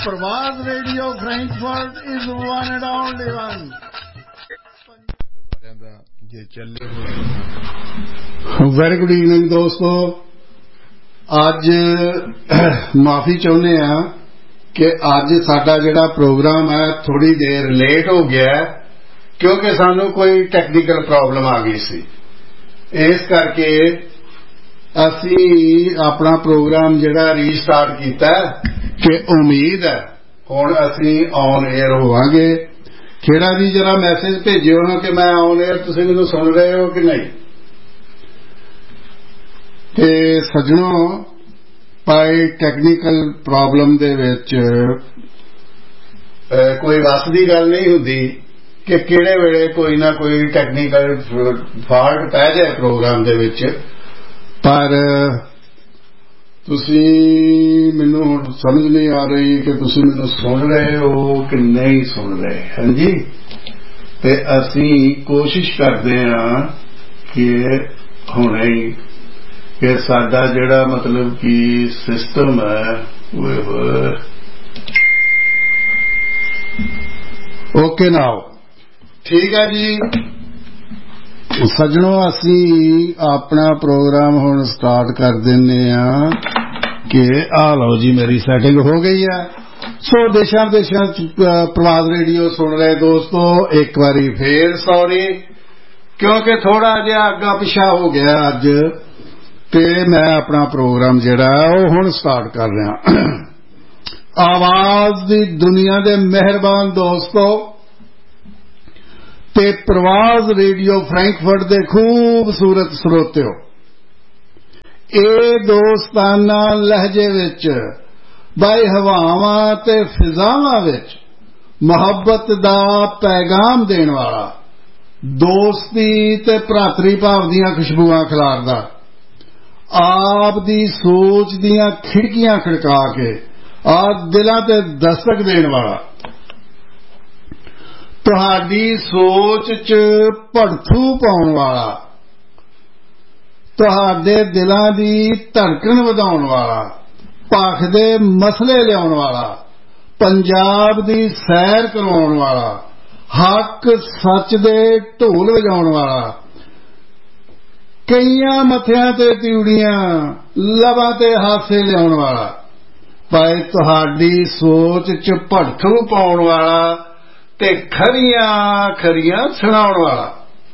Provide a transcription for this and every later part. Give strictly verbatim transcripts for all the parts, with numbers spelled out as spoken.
Pravaz Radio Frankfurt is one and only one. Very good evening ਦੋਸਤੋ। ਅੱਜ ਮਾਫੀ ਚਾਹੁੰਦੇ ਆ ਕਿ ਅੱਜ ਸਾਡਾ ਜਿਹੜਾ ਪ੍ਰੋਗਰਾਮ ਹੈ ਥੋੜੀ ਦੇਰ ਲੇਟ ਹੋ ਗਿਆ ਕਿਉਂਕਿ ਸਾਨੂੰ ਕੋਈ ਟੈਕਨੀਕਲ ਪ੍ਰੋਬਲਮ ਆ ਗਈ ਸੀ। ਇਸ ਕਰਕੇ ਅਸੀਂ ਆਪਣਾ ਪ੍ਰੋਗਰਾਮ ਜਿਹੜਾ ਰੀਸਟਾਰਟ ਕੀਤਾ ਕਿ ਉਮੀਦ ਹੈ ਹੁਣ ਅਸੀਂ ਔਨ 에ਅਰ ਹੋਵਾਂਗੇ। ਖੇੜਾ ਜੀ ਜਰਾ ਮੈਸੇਜ ਭੇਜਿਓ ਨਾ ਕਿ ਮੈਂ ਔਨ 에ਅਰ ਤੁਸੀਂ ਮੈਨੂੰ ਸੁਣ ਰਹੇ ਹੋ ਕਿ ਨਹੀਂ। ਤੇ ਸੱਜਣੋ ਭਾਈ ਟੈਕਨੀਕਲ ਪ੍ਰੋਬਲਮ ਦੇ ਵਿੱਚ ਕੋਈ ਵੱਸ ਦੀ ਗੱਲ ਨਹੀਂ ਹੁੰਦੀ ਕਿ ਕਿਹੜੇ ਵੇਲੇ ਕੋਈ ਨਾ ਕੋਈ ਟੈਕਨੀਕਲ ਫਾਲਟ ਪੈ ਜਾਏ ਪ੍ਰੋਗਰਾਮ ਦੇ ਵਿੱਚ। ਪਰ ਤੁਸੀਂ ਮੈਨੂੰ ਹੁਣ ਸਮਝ ਨਹੀਂ ਆ ਰਹੀ ਕਿ ਤੁਸੀਂ ਮੈਨੂੰ ਸੁਣ ਰਹੇ ਹੋ ਕਿ ਨਹੀਂ ਸੁਣ ਰਹੇ। ਹਾਂਜੀ, ਤੇ ਅਸੀਂ ਕੋਸ਼ਿਸ਼ ਕਰਦੇ ਹਾਂ ਕਿ ਹੁਣੇ ਹੀ ਕਿ ਸਾਡਾ ਜਿਹੜਾ ਮਤਲਬ ਕਿ ਸਿਸਟਮ ਹੈ ਉਹ ਓਕੇ ਨਾਓ ਠੀਕ ਹੈ ਜੀ। ਸੱਜਣੋ ਅਸੀਂ ਆਪਣਾ ਪ੍ਰੋਗਰਾਮ ਹੁਣ ਸਟਾਰਟ ਕਰ ਦਿੰਦੇ ਆ ਕਿ ਆ ਲਓ ਜੀ ਮੇਰੀ ਸੈਟਿੰਗ ਹੋ ਗਈ ਹੈ। ਸੋ ਦੇਸ਼ਾਂ ਵਿਦੇਸ਼ਾਂ ਪ੍ਰਵਾਜ਼ ਰੇਡੀਓ ਸੁਣ ਰਹੇ ਦੋਸਤੋ ਇੱਕ ਵਾਰੀ ਫੇਰ ਸੌਰੀ ਕਿਉਂਕਿ ਥੋੜਾ ਜਿਹਾ ਅੱਗਾ ਪਿਛਾ ਹੋ ਗਿਆ ਅੱਜ ਤੇ ਮੈਂ ਆਪਣਾ ਪ੍ਰੋਗਰਾਮ ਜਿਹੜਾ ਉਹ ਹੁਣ ਸਟਾਰਟ ਕਰ ਰਿਹਾ। ਆਵਾਜ਼ ਦੀ ਦੁਨੀਆ ਦੇ ਮਿਹਰਬਾਨ ਦੋਸਤੋ ਤੇ ਪ੍ਰਵਾਜ਼ ਰੇਡੀਓ ਫਰੈਂਕਫਰਟ ਦੇ ਖੂਬਸੂਰਤ ਸਰੋਤਿਓ, ਇਹ ਦੋਸਤਾਨਾ ਲਹਿਜੇ ਵਿੱਚ ਬਾਈ ਹਵਾਵਾਂ ਤੇ ਫਿਜ਼ਾਵਾਂ ਵਿੱਚ ਮੁਹੱਬਤ ਦਾ ਪੈਗਾਮ ਦੇਣ ਵਾਲਾ, ਦੋਸਤੀ ਤੇ ਭਰਾਤਰੀ ਭਾਵ ਦੀਆਂ ਖੁਸ਼ਬੂਆਂ ਖਿਲਾਰਦਾ, ਆਪ ਦੀ ਸੋਚ ਦੀਆਂ ਖਿੜਕੀਆਂ ਖੜਕਾ ਕੇ ਆ ਦਿਲਾਂ ਤੇ ਦਸਤਕ ਦੇਣ ਵਾਲਾ, ਤੁਹਾਡੀ ਸੋਚ 'ਚ ਭੜਥੂ ਪਾਉਣ ਵਾਲਾ, ਤੁਹਾਡੇ ਦਿਲਾਂ ਦੀ ਧੜਕਣ ਵਧਾਉਣ ਵਾਲਾ, ਭਖ ਦੇ ਮਸਲੇ ਲਿਆਉਣ ਵਾਲਾ, ਪੰਜਾਬ ਦੀ ਸੈਰ ਕਰਵਾਉਣ ਵਾਲਾ, ਹੱਕ ਸੱਚ ਦੇ ਢੋਲ ਵਜਾਉਣ ਵਾਲਾ, ਕਈਆਂ ਮੱਥਿਆਂ ਤੇ ਤਿਉੜੀਆਂ ਲਬਾਂ ਤੇ ਹਾਸੇ ਲਿਆਉਣ ਵਾਲਾ, ਭਾਈ ਤੁਹਾਡੀ ਸੋਚ 'ਚ ਭੜਥੂ ਪਾਉਣ ਵਾਲਾ ਤੇ ਖਰੀਆਂ ਖਰੀਆਂ ਸੁਣਾਉਣ ਵਾਲਾ,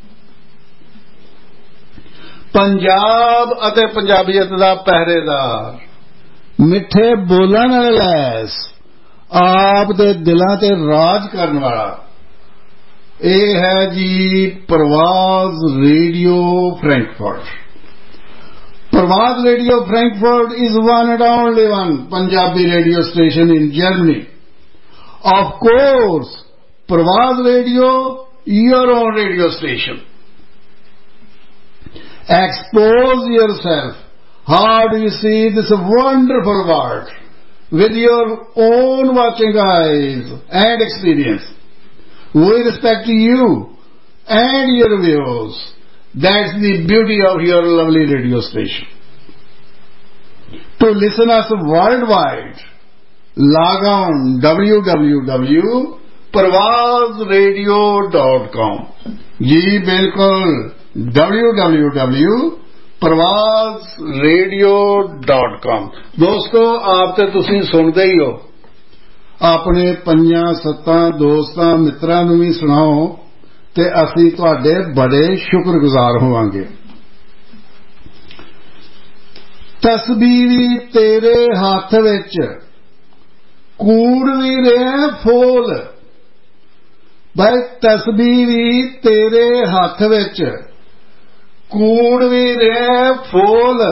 ਪੰਜਾਬ ਅਤੇ ਪੰਜਾਬੀਅਤ ਦਾ ਪਹਿਰੇਦਾਰ, ਮਿੱਠੇ ਬੋਲਾਂ ਨਾਲ ਲੈਸ, ਆਪ ਦੇ ਦਿਲਾਂ ਤੇ ਰਾਜ ਕਰਨ ਵਾਲਾ, ਇਹ ਹੈ ਜੀ ਪ੍ਰਵਾਜ਼ radio Frankfurt. ਪ੍ਰਵਾਜ਼ radio Frankfurt is one and only one Punjabi radio station in Germany. Of course, Pravaz Radio, your own radio station. Expose yourself. How do you see this wonderful world? With your own watching eyes and experience. We respect you and your views. That's the beauty of your lovely radio station. To listen us worldwide, log on w w w dot pravaz radio dot com. जी बिल्कुल w w w dot pravaz radio dot com। दोस्तों आप तो तुसीं सुनते ही हो, अपने पंजां सत्तां दोस्तां मित्रां नूं भी सुणाओ ते असीं तुहाडे बड़े शुक्रगुजार होवांगे। तस्बीर तेरे हथ विच कूड़ भी रहे फूल, भाई तस्बीर तेरे हथ विच कूड़ भी रहे फूल,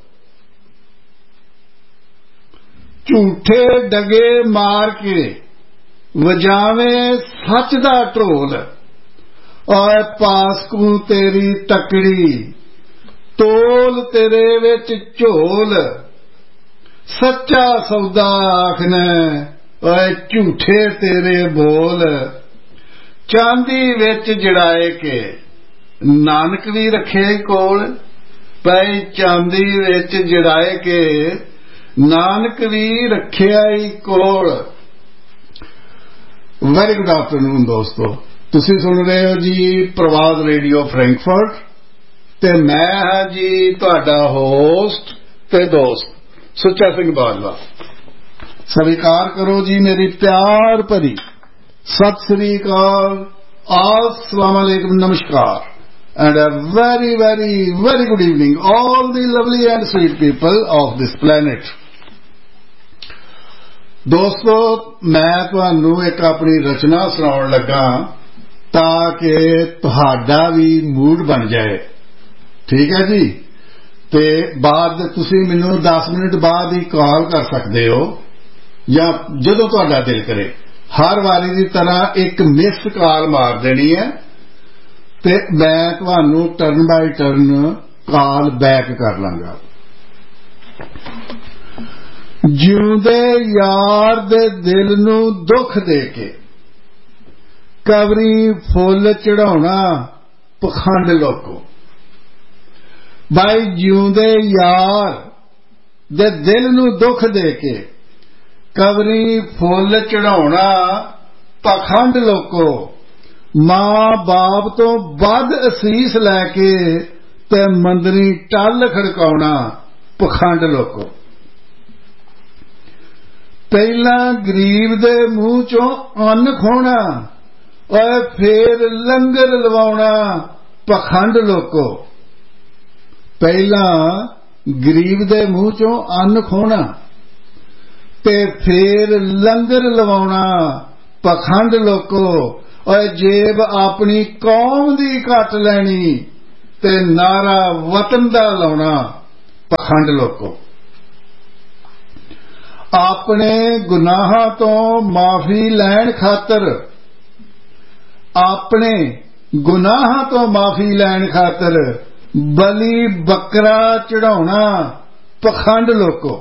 झूठे डगे मार के वजावे सच दा ढोल, और पासकू तेरी तकड़ी तोल तेरे विच झोल, सच्चा सौदा आखना और झूठे तेरे बोल, चांदी विच जड़ाए के नानक भी रखे कोल, भाई चांदी विच जड़ाए के नानक भी रखिया ही कोल, वेरी गुड आफ्टरनून दोस्तों, तुसी सुन रहे हो जी प्रवाद रेडियो फ्रैंकफर्ट ते मैं हां जी तुहाडा होस्ट ते दोस्त सुच्चा सिंह बाजवा। स्वीकार करो जी मेरी प्यार भरी सत श्री अकाल, अस्सलाम वालेकुम, नमस्कार and a very very very good evening all the lovely and sweet people of this planet. दोस्तों मैं तुहानू एक अपनी रचना सुनाउण लगा ताकि तुहाडा भी मूड बन जाए, ठीक है जी। ते बाद तुसी मैनू दस मिनट बाद ही कॉल कर सकते हो या जदों तुहाडा दिल करे, हर वारी की तरह एक मिस कॉल मार देनी है ते मैं तुहानू turn by turn call back कर लांगा। जिउंदे यार दे दिल नू दुख दे के कवरी फुल चढ़ाउणा पखंड लोको। भाई जिउंदे यार दे दिल नू दुख दे के कवरी फुल चढ़ाउणा पखंड लोको। मां बाप तो बद असीस लैके ते मंदरी टल खड़काउणा पखंड लोको। पहला गरीब दे मूंह चों अन्न खोना और फिर लंगर लवाउणा पखंड लोको। पहला गरीब दे मूंह चों अन्न खोना ते फिर लंगर लवाउणा पखंड लोको। और जेब अपनी कौम दी घट लैनी ते नारा वतन दा लाउणा पखंड लोको। अपने गुनाहां तो माफी लैण खातर अपने गुनाहां तो माफी लैण खातर बलि बकरा चढ़ाउणा पखंड लोको।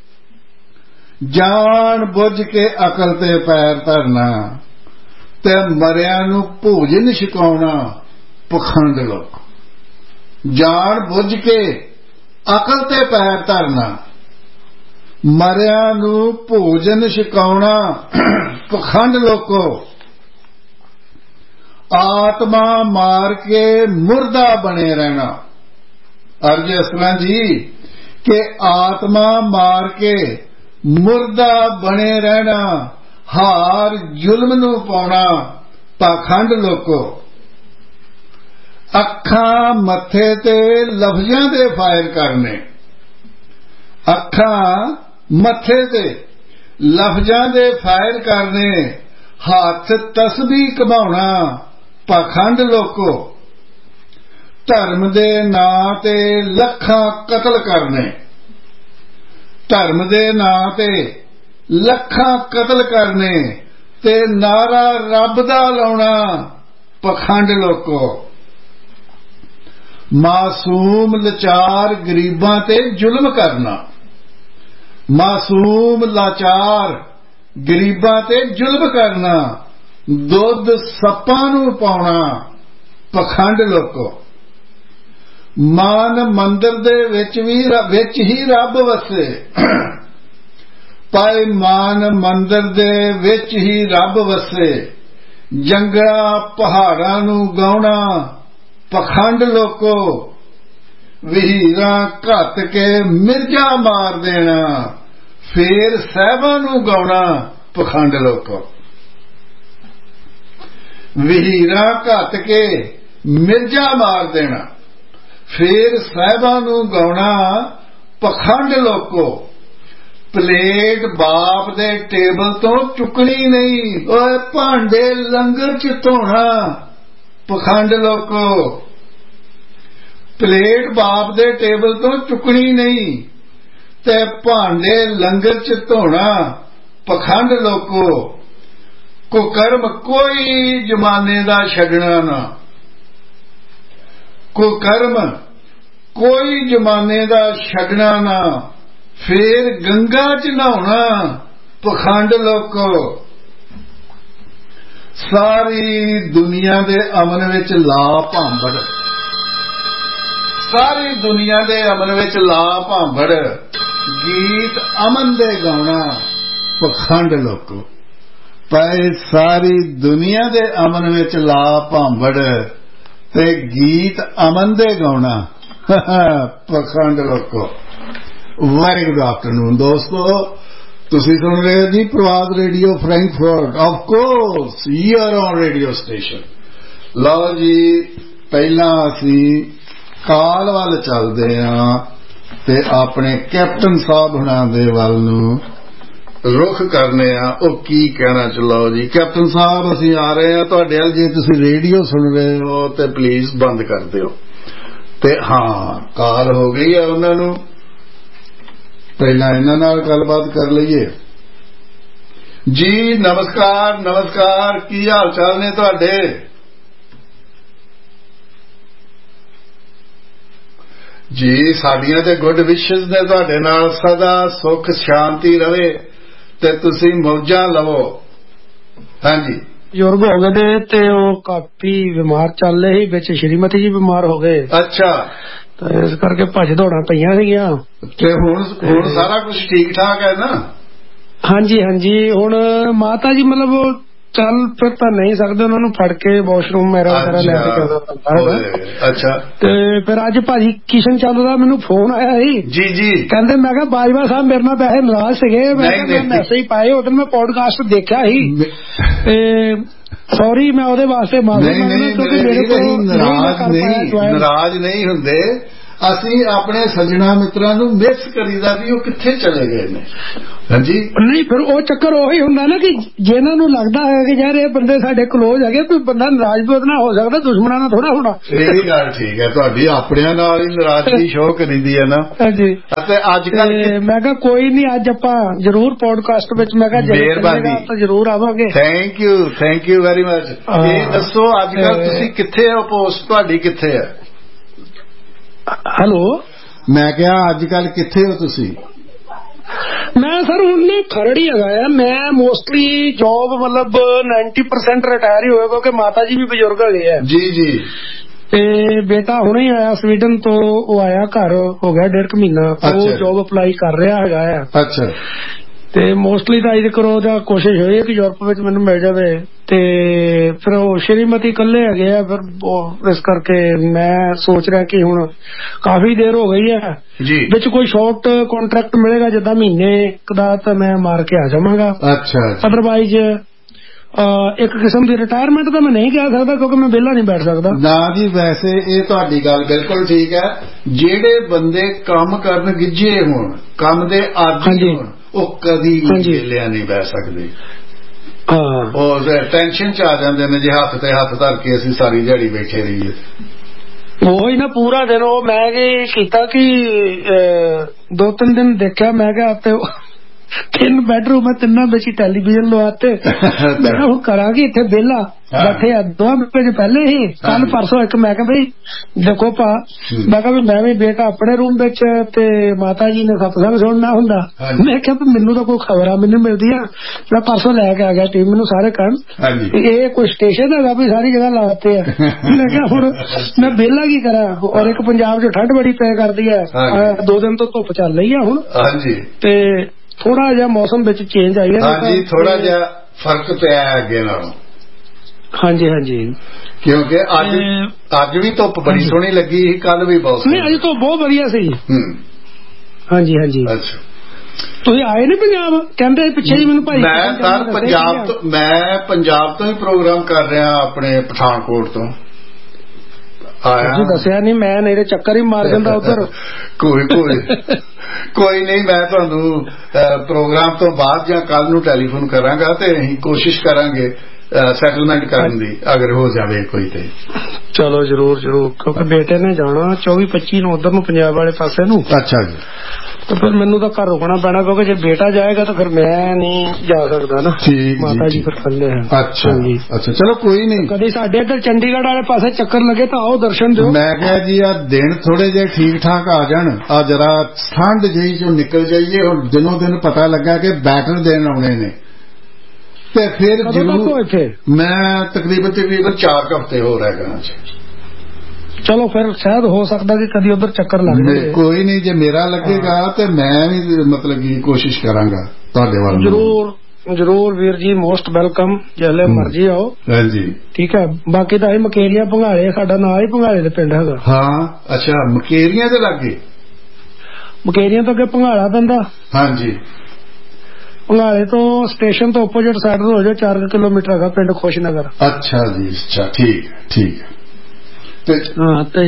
जान बुझ के अकल ते पैर धरना ते मरिया नू भोजन छकाउणा पखंड लोको। जान बुझ के अकल ते पैर धरना मरिया नू भोजन छकाउणा पखंड लोको। आत्मा मार के मुर्दा बने रहना। अर्ज इस तरह जी कि आत्मा मार के मुर्दा बने रहना हार जुल्म नू पाउणा पखंड लोको। अखां मथे ते लफ्जां दे फायर करने, अखां मथे ते लफ्जां दे फायर करने हाथ तस्बीह घमाउणा पखंड लोको। धर्म दे नां ते लखां कतल करने, धर्म दे नां ते लखां कतल करने ते नारा रब दा लाउणा पखंड लोको। मासूम लाचार गरीबां ते जुल्म करना, मासूम लाचार गरीबां ते जुल्म करना दुध सप्पां नू पाउणा पखंड लोको। मान मंदिर दे विच भी विच ही रब वसे पाए मान मंदिर दे विच ही रब वसे। जंगला पहाड़ां नू गाउणा पखंड लोको। वहीरा घत के मिर्जा मार देना फिर सहबा नू गाउणा पखंड लोको। वहीरा घत के मिर्जा मार देना फिर सहबा नू गाउणा पखंड लोको। प्लेट बाप दे टेबल तो चुकनी नहीं, ओए भांडे लंगर च धोना पखंड लोको। प्लेट बाप दे टेबल तो चुकनी नहीं ते भांडे लंगर च धोना पखंड लोको। कुकर्म कोई जमाने दा छड्डना ना, कुकर्म कोई जमाने दा छड्डना ना फिर गंगा च नहाउणा पखंड लोको। सारी दुनिया दे अमन विच ला भांबड़, सारी दुनिया दे अमन विच ला भांबड़ गीत अमन दे गाउणा पखंड लोको। ਭਾਈ ਸਾਰੀ ਦੁਨੀਆ ਦੇ ਅਮਨ ਵਿੱਚ ਲਾ ਭਾਂਬੜ ਤੇ ਗੀਤ ਅਮਨ ਦੇ ਗਾਉਣਾ ਪਖੰਡ ਲੋਕੋ। ਵੈਰੀ ਗੁੱਡ ਆਫਟਰਨੂਨ ਦੋਸਤੋ, ਤੁਸੀਂ ਸੁਣ ਰਹੇ ਹੋ ਜੀ ਪ੍ਰਵਾਦ radio Frankfurt. Of course you are on radio station. ਲਓ ਜੀ, ਪਹਿਲਾਂ ਅਸੀਂ ਕਾਲ ਵੱਲ ਚੱਲਦੇ ਹਾਂ ਤੇ ਆਪਣੇ ਕੈਪਟਨ ਸਾਹਿਬ ਹੁਣਾਂ ਦੇ ਵੱਲ ਨੂੰ ਰੁਖ ਕਰਨੇ ਆ, ਉਹ ਕੀ ਕਹਿਣਾ। ਚਲੋ ਜੀ ਕੈਪਟਨ ਸਾਹਿਬ, ਅਸੀਂ ਆ ਰਹੇ ਹਾਂ ਤੁਹਾਡੇ ਵੱਲ। ਜੇ ਤੁਸੀਂ ਰੇਡੀਓ ਸੁਣ ਰਹੇ ਹੋ ਤੇ ਪਲੀਜ਼ ਬੰਦ ਕਰ ਦਿਓ। ਤੇ ਹਾਂ, ਕਾਲ ਹੋ ਗਈ ਹੈ ਉਹਨਾਂ ਨੂੰ, ਪਹਿਲਾਂ ਇਹਨਾਂ ਨਾਲ ਗੱਲਬਾਤ ਕਰ ਲਈਏ। ਜੀ ਨਮਸਕਾਰ, ਨਮਸਕਾਰ, ਕੀ ਹਾਲ ਚਾਲ ਨੇ ਤੁਹਾਡੇ? ਜੀ ਸਾਡੀਆਂ ਤੇ ਗੁੱਡ ਵਿਸ਼ੇਸ ਨੇ ਤੁਹਾਡੇ ਨਾਲ, ਸਦਾ ਸੁੱਖ ਸ਼ਾਂਤੀ ਰਵੇ ਤੇ ਤੁਸੀਂ ਮੌਜਾਂ ਲਵੋ। ਹਾਂਜੀ, ਬਜ਼ੁਰਗ ਹੋ ਗਏ ਤੇ ਉਹ ਕਾਫੀ ਬਿਮਾਰ ਚੱਲ ਰਹੇ ਸੀ, ਵਿੱਚ ਸ਼੍ਰੀਮਤੀ ਜੀ ਬਿਮਾਰ ਹੋ ਗਏ। ਅੱਛਾ, ਤੇ ਇਸ ਕਰਕੇ ਭੱਜ ਦੌੜਾਂ ਪਈਆਂ ਸੀਗੀਆਂ। ਤੇ ਹੁਣ ਹੁਣ ਸਾਰਾ ਕੁਝ ਠੀਕ ਠਾਕ ਹੈ ਨਾ? ਹਾਂਜੀ ਹਾਂਜੀ, ਹੁਣ ਮਾਤਾ ਜੀ ਮਤਲਬ ਚੱਲ ਫਿਰ ਤਾਂ ਨਹੀਂ ਸਕਦੇ, ਉਹਨਾਂ ਨੂੰ ਫੜ ਕੇ ਵਾਸ਼ਰੂਮ ਮੇਰਾ ਵਗੈਰਾ ਲੈ ਕੇ ਜਾਣਾ ਪੈਂਦਾ। ਅੱਛਾ, ਤੇ ਫਿਰ ਅੱਜ ਭਾਜੀ ਕਿਸ਼ਨ ਚੰਦ ਦਾ ਮੈਨੂੰ ਫੋਨ ਆਇਆ ਸੀ। ਜੀ ਜੀ, ਕਹਿੰਦੇ ਮੈਂ ਕਿਹਾ ਬਾਜਵਾ ਸਾਹਿਬ ਮੇਰੇ ਨਾਲ ਵੈਸੇ ਨਾਰਾਜ਼ ਸੀਗੇ, ਮੈਂ ਕਿਹਾ ਮੈਸੇਜ ਪਾਏ ਉਦੋਂ ਮੈਂ ਪੋਡਕਾਸਟ ਦੇਖਿਆ ਸੀ ਤੇ ਸੌਰੀ ਮੈਂ ਉਹਦੇ ਵਾਸਤੇ ਮਾਫੀ ਮੰਗਦਾ, ਕਿਉਂਕਿ ਮੇਰੇ ਕੋਲ ਨਾਰਾਜ਼ ਨਹੀਂ ਨਾਰਾਜ਼ ਨਹੀਂ ਹੁੰਦੇ ਅਸੀਂ ਆਪਣੇ ਸੱਜਣਾ ਮਿੱਤਰਾਂ ਨੂੰ ਮਿਸ ਕਰੀਦਾ ਵੀ ਉਹ ਕਿੱਥੇ ਚਲੇ ਗਏ ਨੇ। ਹਾਂਜੀ, ਨਹੀਂ ਫਿਰ ਉਹ ਚੱਕਰ ਉਹੀ ਹੁੰਦਾ ਨਾ ਕਿ ਜਿਹਨਾਂ ਨੂੰ ਲੱਗਦਾ ਹੈ ਕਿ ਯਾਰ ਇਹ ਬੰਦੇ ਸਾਡੇ ਕਲੋਜ਼ ਹੈਗੇ, ਕੋਈ ਬੰਦਾ ਨਾਰਾਜ਼ ਵੀ ਉਹਦੇ ਨਾਲ ਹੋ ਸਕਦਾ, ਦੁਸ਼ਮਣਾਂ ਨਾਲ ਥੋੜਾ ਹੋਣਾ। ਇਹ ਗੱਲ ਠੀਕ ਹੈ ਤੁਹਾਡੀ, ਆਪਣਿਆਂ ਨਾਲ ਹੀ ਨਾਰਾਜ਼ਗੀ ਸ਼ੋਅ ਕਰੀਦੀ ਹੈ ਨਾ। ਹਾਂਜੀ, ਅਤੇ ਅੱਜ ਕੱਲ ਮੈਂ ਕਿਹਾ ਕੋਈ ਨਹੀਂ, ਅੱਜ ਆਪਾਂ ਜ਼ਰੂਰ ਪੋਡਕਾਸਟ ਵਿੱਚ ਮੈਂ ਕਿਹਾ ਮਿਹਰਬਾਨੀ ਤਾਂ ਜ਼ਰੂਰ ਆਵਾਂਗੇ। Thank you, thank you very much. ਇਹ ਦੱਸੋ ਅੱਜ ਕੱਲ ਤੁਸੀਂ ਕਿੱਥੇ ਹੋ, ਪੋਸਟ ਤੁਹਾਡੀ ਕਿੱਥੇ ਹੈ? ਹੈਲੋ, ਮੈਂ ਕਿਹਾ ਅੱਜ ਕੱਲ ਕਿੱਥੇ ਹੋ ਤੁਸੀਂ? ਮੈਂ ਸਰ ਹੁਣ ਨਾ ਖਰੜ ਹੀ ਹੈਗਾ ਆ। ਮੈਂ ਮੋਸਟਲੀ ਜੌਬ ਮਤਲਬ ਨਾਈਨਟੀ ਪਰਸੈਂਟ ਰਿਟਾਇਰ ਹੀ ਹੋਇਆ, ਕਿਉਂਕਿ ਮਾਤਾ ਜੀ ਵੀ ਬਜ਼ੁਰਗ ਹੈਗੇ ਆ। ਜੀ ਜੀ, ਤੇ ਬੇਟਾ ਹੁਣੇ ਆਇਆ ਸਵੀਡਨ ਤੋਂ, ਉਹ ਆਇਆ ਘਰ ਹੋ ਗਿਆ ਡੇਢ ਕੁ ਮਹੀਨਾ, ਉਹ ਜੌਬ ਅਪਲਾਈ ਕਰ ਰਿਹਾ ਹੈਗਾ ਆ। ਅੱਛਾ, ਤੇ ਮੋਸਟਲੀ ਤਾਂ ਅੱਜ ਕਰੋ ਜਾਂ ਕੋਸ਼ਿਸ਼ ਹੋਈ ਹੈ ਕਿ ਯੂਰਪ ਵਿੱਚ ਮੈਨੂੰ ਮਿਲ ਜਾਵੇ। ਤੇ ਫਿਰ ਉਹ ਸ਼੍ਰੀਮਤੀ ਇਕੱਲੇ ਹੈਗੇ ਆ, ਫਿਰ ਇਸ ਕਰਕੇ ਮੈਂ ਸੋਚ ਰਿਹਾ ਕਿ ਹੁਣ ਕਾਫੀ ਦੇਰ ਹੋ ਗਈ ਹੈ ਵਿੱਚ ਕੋਈ ਸ਼ਾਰਟ ਕੰਟਰੈਕਟ ਮਿਲੇਗਾ ਜਿੱਦਾਂ ਮਹੀਨੇ ਦਾ ਤਾਂ ਮੈਂ ਮਾਰ ਕੇ ਆ ਜਾਵਾਂਗਾ। ਅੱਛਾ, ਅਦਰਵਾਈਜ਼ ਇੱਕ ਕਿਸਮ ਦੀ ਰਿਟਾਇਰਮੈਂਟ ਤਾਂ ਮੈਂ ਨਹੀਂ ਕਹਿ ਸਕਦਾ, ਕਿਉਂਕਿ ਮੈਂ ਵਿਹਲਾ ਨਹੀਂ ਬੈਠ ਸਕਦਾ। ਨਾ ਜੀ, ਵੈਸੇ ਇਹ ਤੁਹਾਡੀ ਗੱਲ ਬਿਲਕੁਲ ਠੀਕ ਹੈ। ਜਿਹੜੇ ਬੰਦੇ ਕੰਮ ਕਰਨ ਗਿੱਝੇ ਹੋਣ, ਕੰਮ ਦੇ ਆਦੀ ਹੋਣ, ਉਹ ਕਦੀ ਵਿਹਲਿਆਂ ਨਹੀਂ ਬਹਿ ਸਕਦੇ। ਉਹ ਟੈਨਸ਼ਨ ਚ ਆ ਜਾਂਦੇ ਨੇ, ਜੇ ਹੱਥ ਤੇ ਹੱਥ ਧਰ ਕੇ ਅਸੀਂ ਸਾਰੀ ਦਿਹਾੜੀ ਬੈਠੇ ਰਹੀਏ। ਉਹੀ ਨਾ ਪੂਰਾ ਦਿਨ। ਉਹ ਮੈਂ ਕੀ ਕੀਤਾ ਕਿ ਦੋ ਤਿੰਨ ਦਿਨ ਦੇਖਿਆ, ਮੈਂ ਕਿਹਾ ਤੇ ਤਿੰਨ ਬੈਡਰੂਮ ਹੈ, ਤਿੰਨਾਂ ਵਿੱਚ ਹੀ ਟੈਲੀਵਿਜ਼ਨ ਲਵਾਤੇ। ਮੈਂ ਕਿਹਾ ਹੁਣ ਕਰਾਂਗੇ ਇੱਥੇ ਵਿਹਲਾ ਬੈਠੇ ਆ। ਦੋ ਵਜੇ ਪਹਿਲੇ ਹੀ ਕੱਲ ਪਰਸੋਂ ਇੱਕ ਮੈਂ ਕਿਹਾ ਬਈ ਦੇਖੋ ਭਾ, ਮੈਂ ਕਿਹਾ ਵੀ ਮੈਂ ਵੀ ਬੇਟਾ ਆਪਣੇ ਰੂਮ ਵਿੱਚ ਤੇ ਮਾਤਾ ਜੀ ਨੇ ਸਤਸੰਗ ਸੁਣਨਾ ਹੁੰਦਾ। ਮੈਂ ਕਿਹਾ ਮੈਨੂੰ ਤਾਂ ਕੋਈ ਖਬਰਾਂ ਮੈਨੂੰ ਮਿਲਦੀਆਂ, ਮੈਂ ਪਰਸੋਂ ਲੈ ਕੇ ਆ ਗਿਆ ਟੀਮ, ਮੈਨੂੰ ਸਾਰੇ ਕਹਿਣ ਇਹ ਕੋਈ ਸਟੇਸ਼ਨ ਹੈਗਾ ਵੀ ਸਾਰੀ ਜਗ੍ਹਾ ਲਾਤੇ ਆ। ਮੈਂ ਕਿਹਾ ਹੁਣ ਮੈਂ ਵਿਹਲਾ ਕੀ ਕਰਾਂ, ਔਰ ਇੱਕ ਪੰਜਾਬ ਚ ਠੰਡ ਬੜੀ ਪੈ ਕਰਦੀ ਹੈ, ਦੋ ਦਿਨ ਤੋਂ ਧੁੱਪ ਚੱਲ ਰਹੀ ਆ ਹੁਣ। ਤੇ ਥੋੜਾ ਜਿਹਾ ਮੌਸਮ ਵਿੱਚ ਚੇਂਜ ਆਈ ਹੈ। ਹਾਂਜੀ, ਥੋੜਾ ਜਿਹਾ ਫਰਕ ਪਿਆ ਅੱਗੇ ਨਾਲੋਂ। ਹਾਂਜੀ ਹਾਂਜੀ, ਕਿਉਂਕਿ ਅੱਜ ਅੱਜ ਵੀ ਧੁੱਪ ਬੜੀ ਸੋਹਣੀ ਲੱਗੀ ਸੀ, ਕੱਲ ਵੀ ਬਹੁਤ ਨਹੀਂ, ਅੱਜ ਧੁੱਪ ਬਹੁਤ ਵਧੀਆ ਸੀ। ਹਾਂਜੀ ਹਾਂਜੀ। ਅੱਛਾ, ਤੁਸੀਂ ਆਏ ਨੇ ਪੰਜਾਬ? ਕਹਿੰਦੇ ਪਿੱਛੇ ਜੀ ਮੈਨੂੰ ਭਾਈ। ਮੈਂ ਸਰ ਪੰਜਾਬ ਤੋਂ, ਮੈਂ ਪੰਜਾਬ ਤੋਂ ਹੀ ਪ੍ਰੋਗਰਾਮ ਕਰ ਰਿਹਾ ਆਪਣੇ ਪਠਾਨਕੋਟ ਤੋਂ ਆਇਆ। ਦੱਸਿਆ ਨਹੀਂ ਮੈਂ, ਨਹੀਂ ਤੇ ਚੱਕਰ ਹੀ ਮਾਰ ਜਾਂਦਾ ਉੱਧਰ। ਕੋਈ ਕੋਈ ਕੋਈ ਨਹੀਂ, ਮੈਂ ਤੁਹਾਨੂੰ ਪ੍ਰੋਗਰਾਮ ਤੋਂ ਬਾਅਦ ਜਾਂ ਕੱਲ ਨੂੰ ਟੈਲੀਫੋਨ ਕਰਾਂਗਾ ਤੇ ਅਸੀਂ ਕੋਸ਼ਿਸ਼ ਕਰਾਂਗੇ ਸੈਟਲਮੈਂਟ ਕਰਨ ਦੀ, ਅਗਰ ਹੋ ਜਾਵੇ ਕੋਈ ਤੇ। ਚਲੋ ਜਰੂਰ ਜਰੂਰ, ਕਿਉਂਕਿ ਬੇਟੇ ਨੇ ਜਾਣਾ ਚੌਵੀ ਪੱਚੀ ਨੂੰ ਉਧਰ ਨੂੰ, ਪੰਜਾਬ ਵਾਲੇ ਪਾਸੇ ਨੂੰ। ਅੱਛਾ ਜੀ, ਤੇ ਫਿਰ ਮੈਨੂੰ ਤਾਂ ਘਰ ਰੁਕਣਾ ਪੈਣਾ, ਕਿਉਂਕਿ ਜੇ ਬੇਟਾ ਜਾਏਗਾ ਤਾਂ ਫਿਰ ਮੈਂ ਨਹੀਂ ਜਾ ਸਕਦਾ ਨਾ। ਮਾਤਾ ਜੀ ਫਿਰ ਇਕੱਲੇ ਹੈ। ਅੱਛਾ ਜੀ, ਅੱਛਾ, ਚਲੋ ਕੋਈ ਨਹੀਂ, ਕਦੀ ਸਾਡੇ ਇੱਧਰ ਚੰਡੀਗੜ੍ਹ ਵਾਲੇ ਪਾਸੇ ਚੱਕਰ ਲੱਗੇ ਤਾਂ ਆਓ, ਦਰਸ਼ਨ ਦਿਓ। ਮੈਂ ਕਿਹਾ ਜੀ ਆ ਦਿਨ ਥੋੜੇ ਜਿਹੇ ਠੀਕ ਠਾਕ ਆ ਜਾਣ, ਆ ਜਰਾ ਠੰਡ ਜਿਹੀ ਚੋਂ ਨਿਕਲ ਜਾਈਏ। ਹੁਣ ਦਿਨੋਂ ਦਿਨ ਪਤਾ ਲੱਗਾ ਕਿ ਬੈਟਰ ਦਿਨ ਆਉਣੇ ਨੇ, ਤੇ ਫਿਰ ਜ਼ਰੂਰ ਮੈਂ ਤਕਰੀਬਨ ਤਕਰੀਬਨ ਚਾਰ ਹਫ਼ਤੇ ਹੋ ਰਹਿ ਗਿਆ। ਚਲੋ ਫਿਰ ਸ਼ਾਇਦ ਹੋ ਸਕਦਾ ਕਿ ਕਦੀ ਉਧਰ ਚੱਕਰ ਲੱਗ ਜਾਵੇ। ਕੋਈ ਨਹੀਂ, ਜੇ ਮੇਰਾ ਲੱਗੇਗਾ ਤੇ ਮੈਂ ਵੀ ਮਤਲਬ ਕਿ ਕੋਸ਼ਿਸ਼ ਕਰਾਂਗਾ ਤੁਹਾਡੇ ਵੱਲ। ਜ਼ਰੂਰ जरूर वीर जी, मोस्ट वेलकम, जिसले मर्जी आओ। हाँ जी, ठीक है। बाकी तो मकेरिया भंगाले, साडा नाल ही भंगाले दे पिंड है। हाँ अच्छा, मकेरिया दे लागे? मकेरिया तो अगे भंगाला पैंदा। हाँ जी, भंगाले तो स्टेशन तो ओपोजिट साइड हो जाए चार किलोमीटर है पिंड खुशनगर। अच्छा जी, अच्छा, ठीक है ठीक है। हाँ तो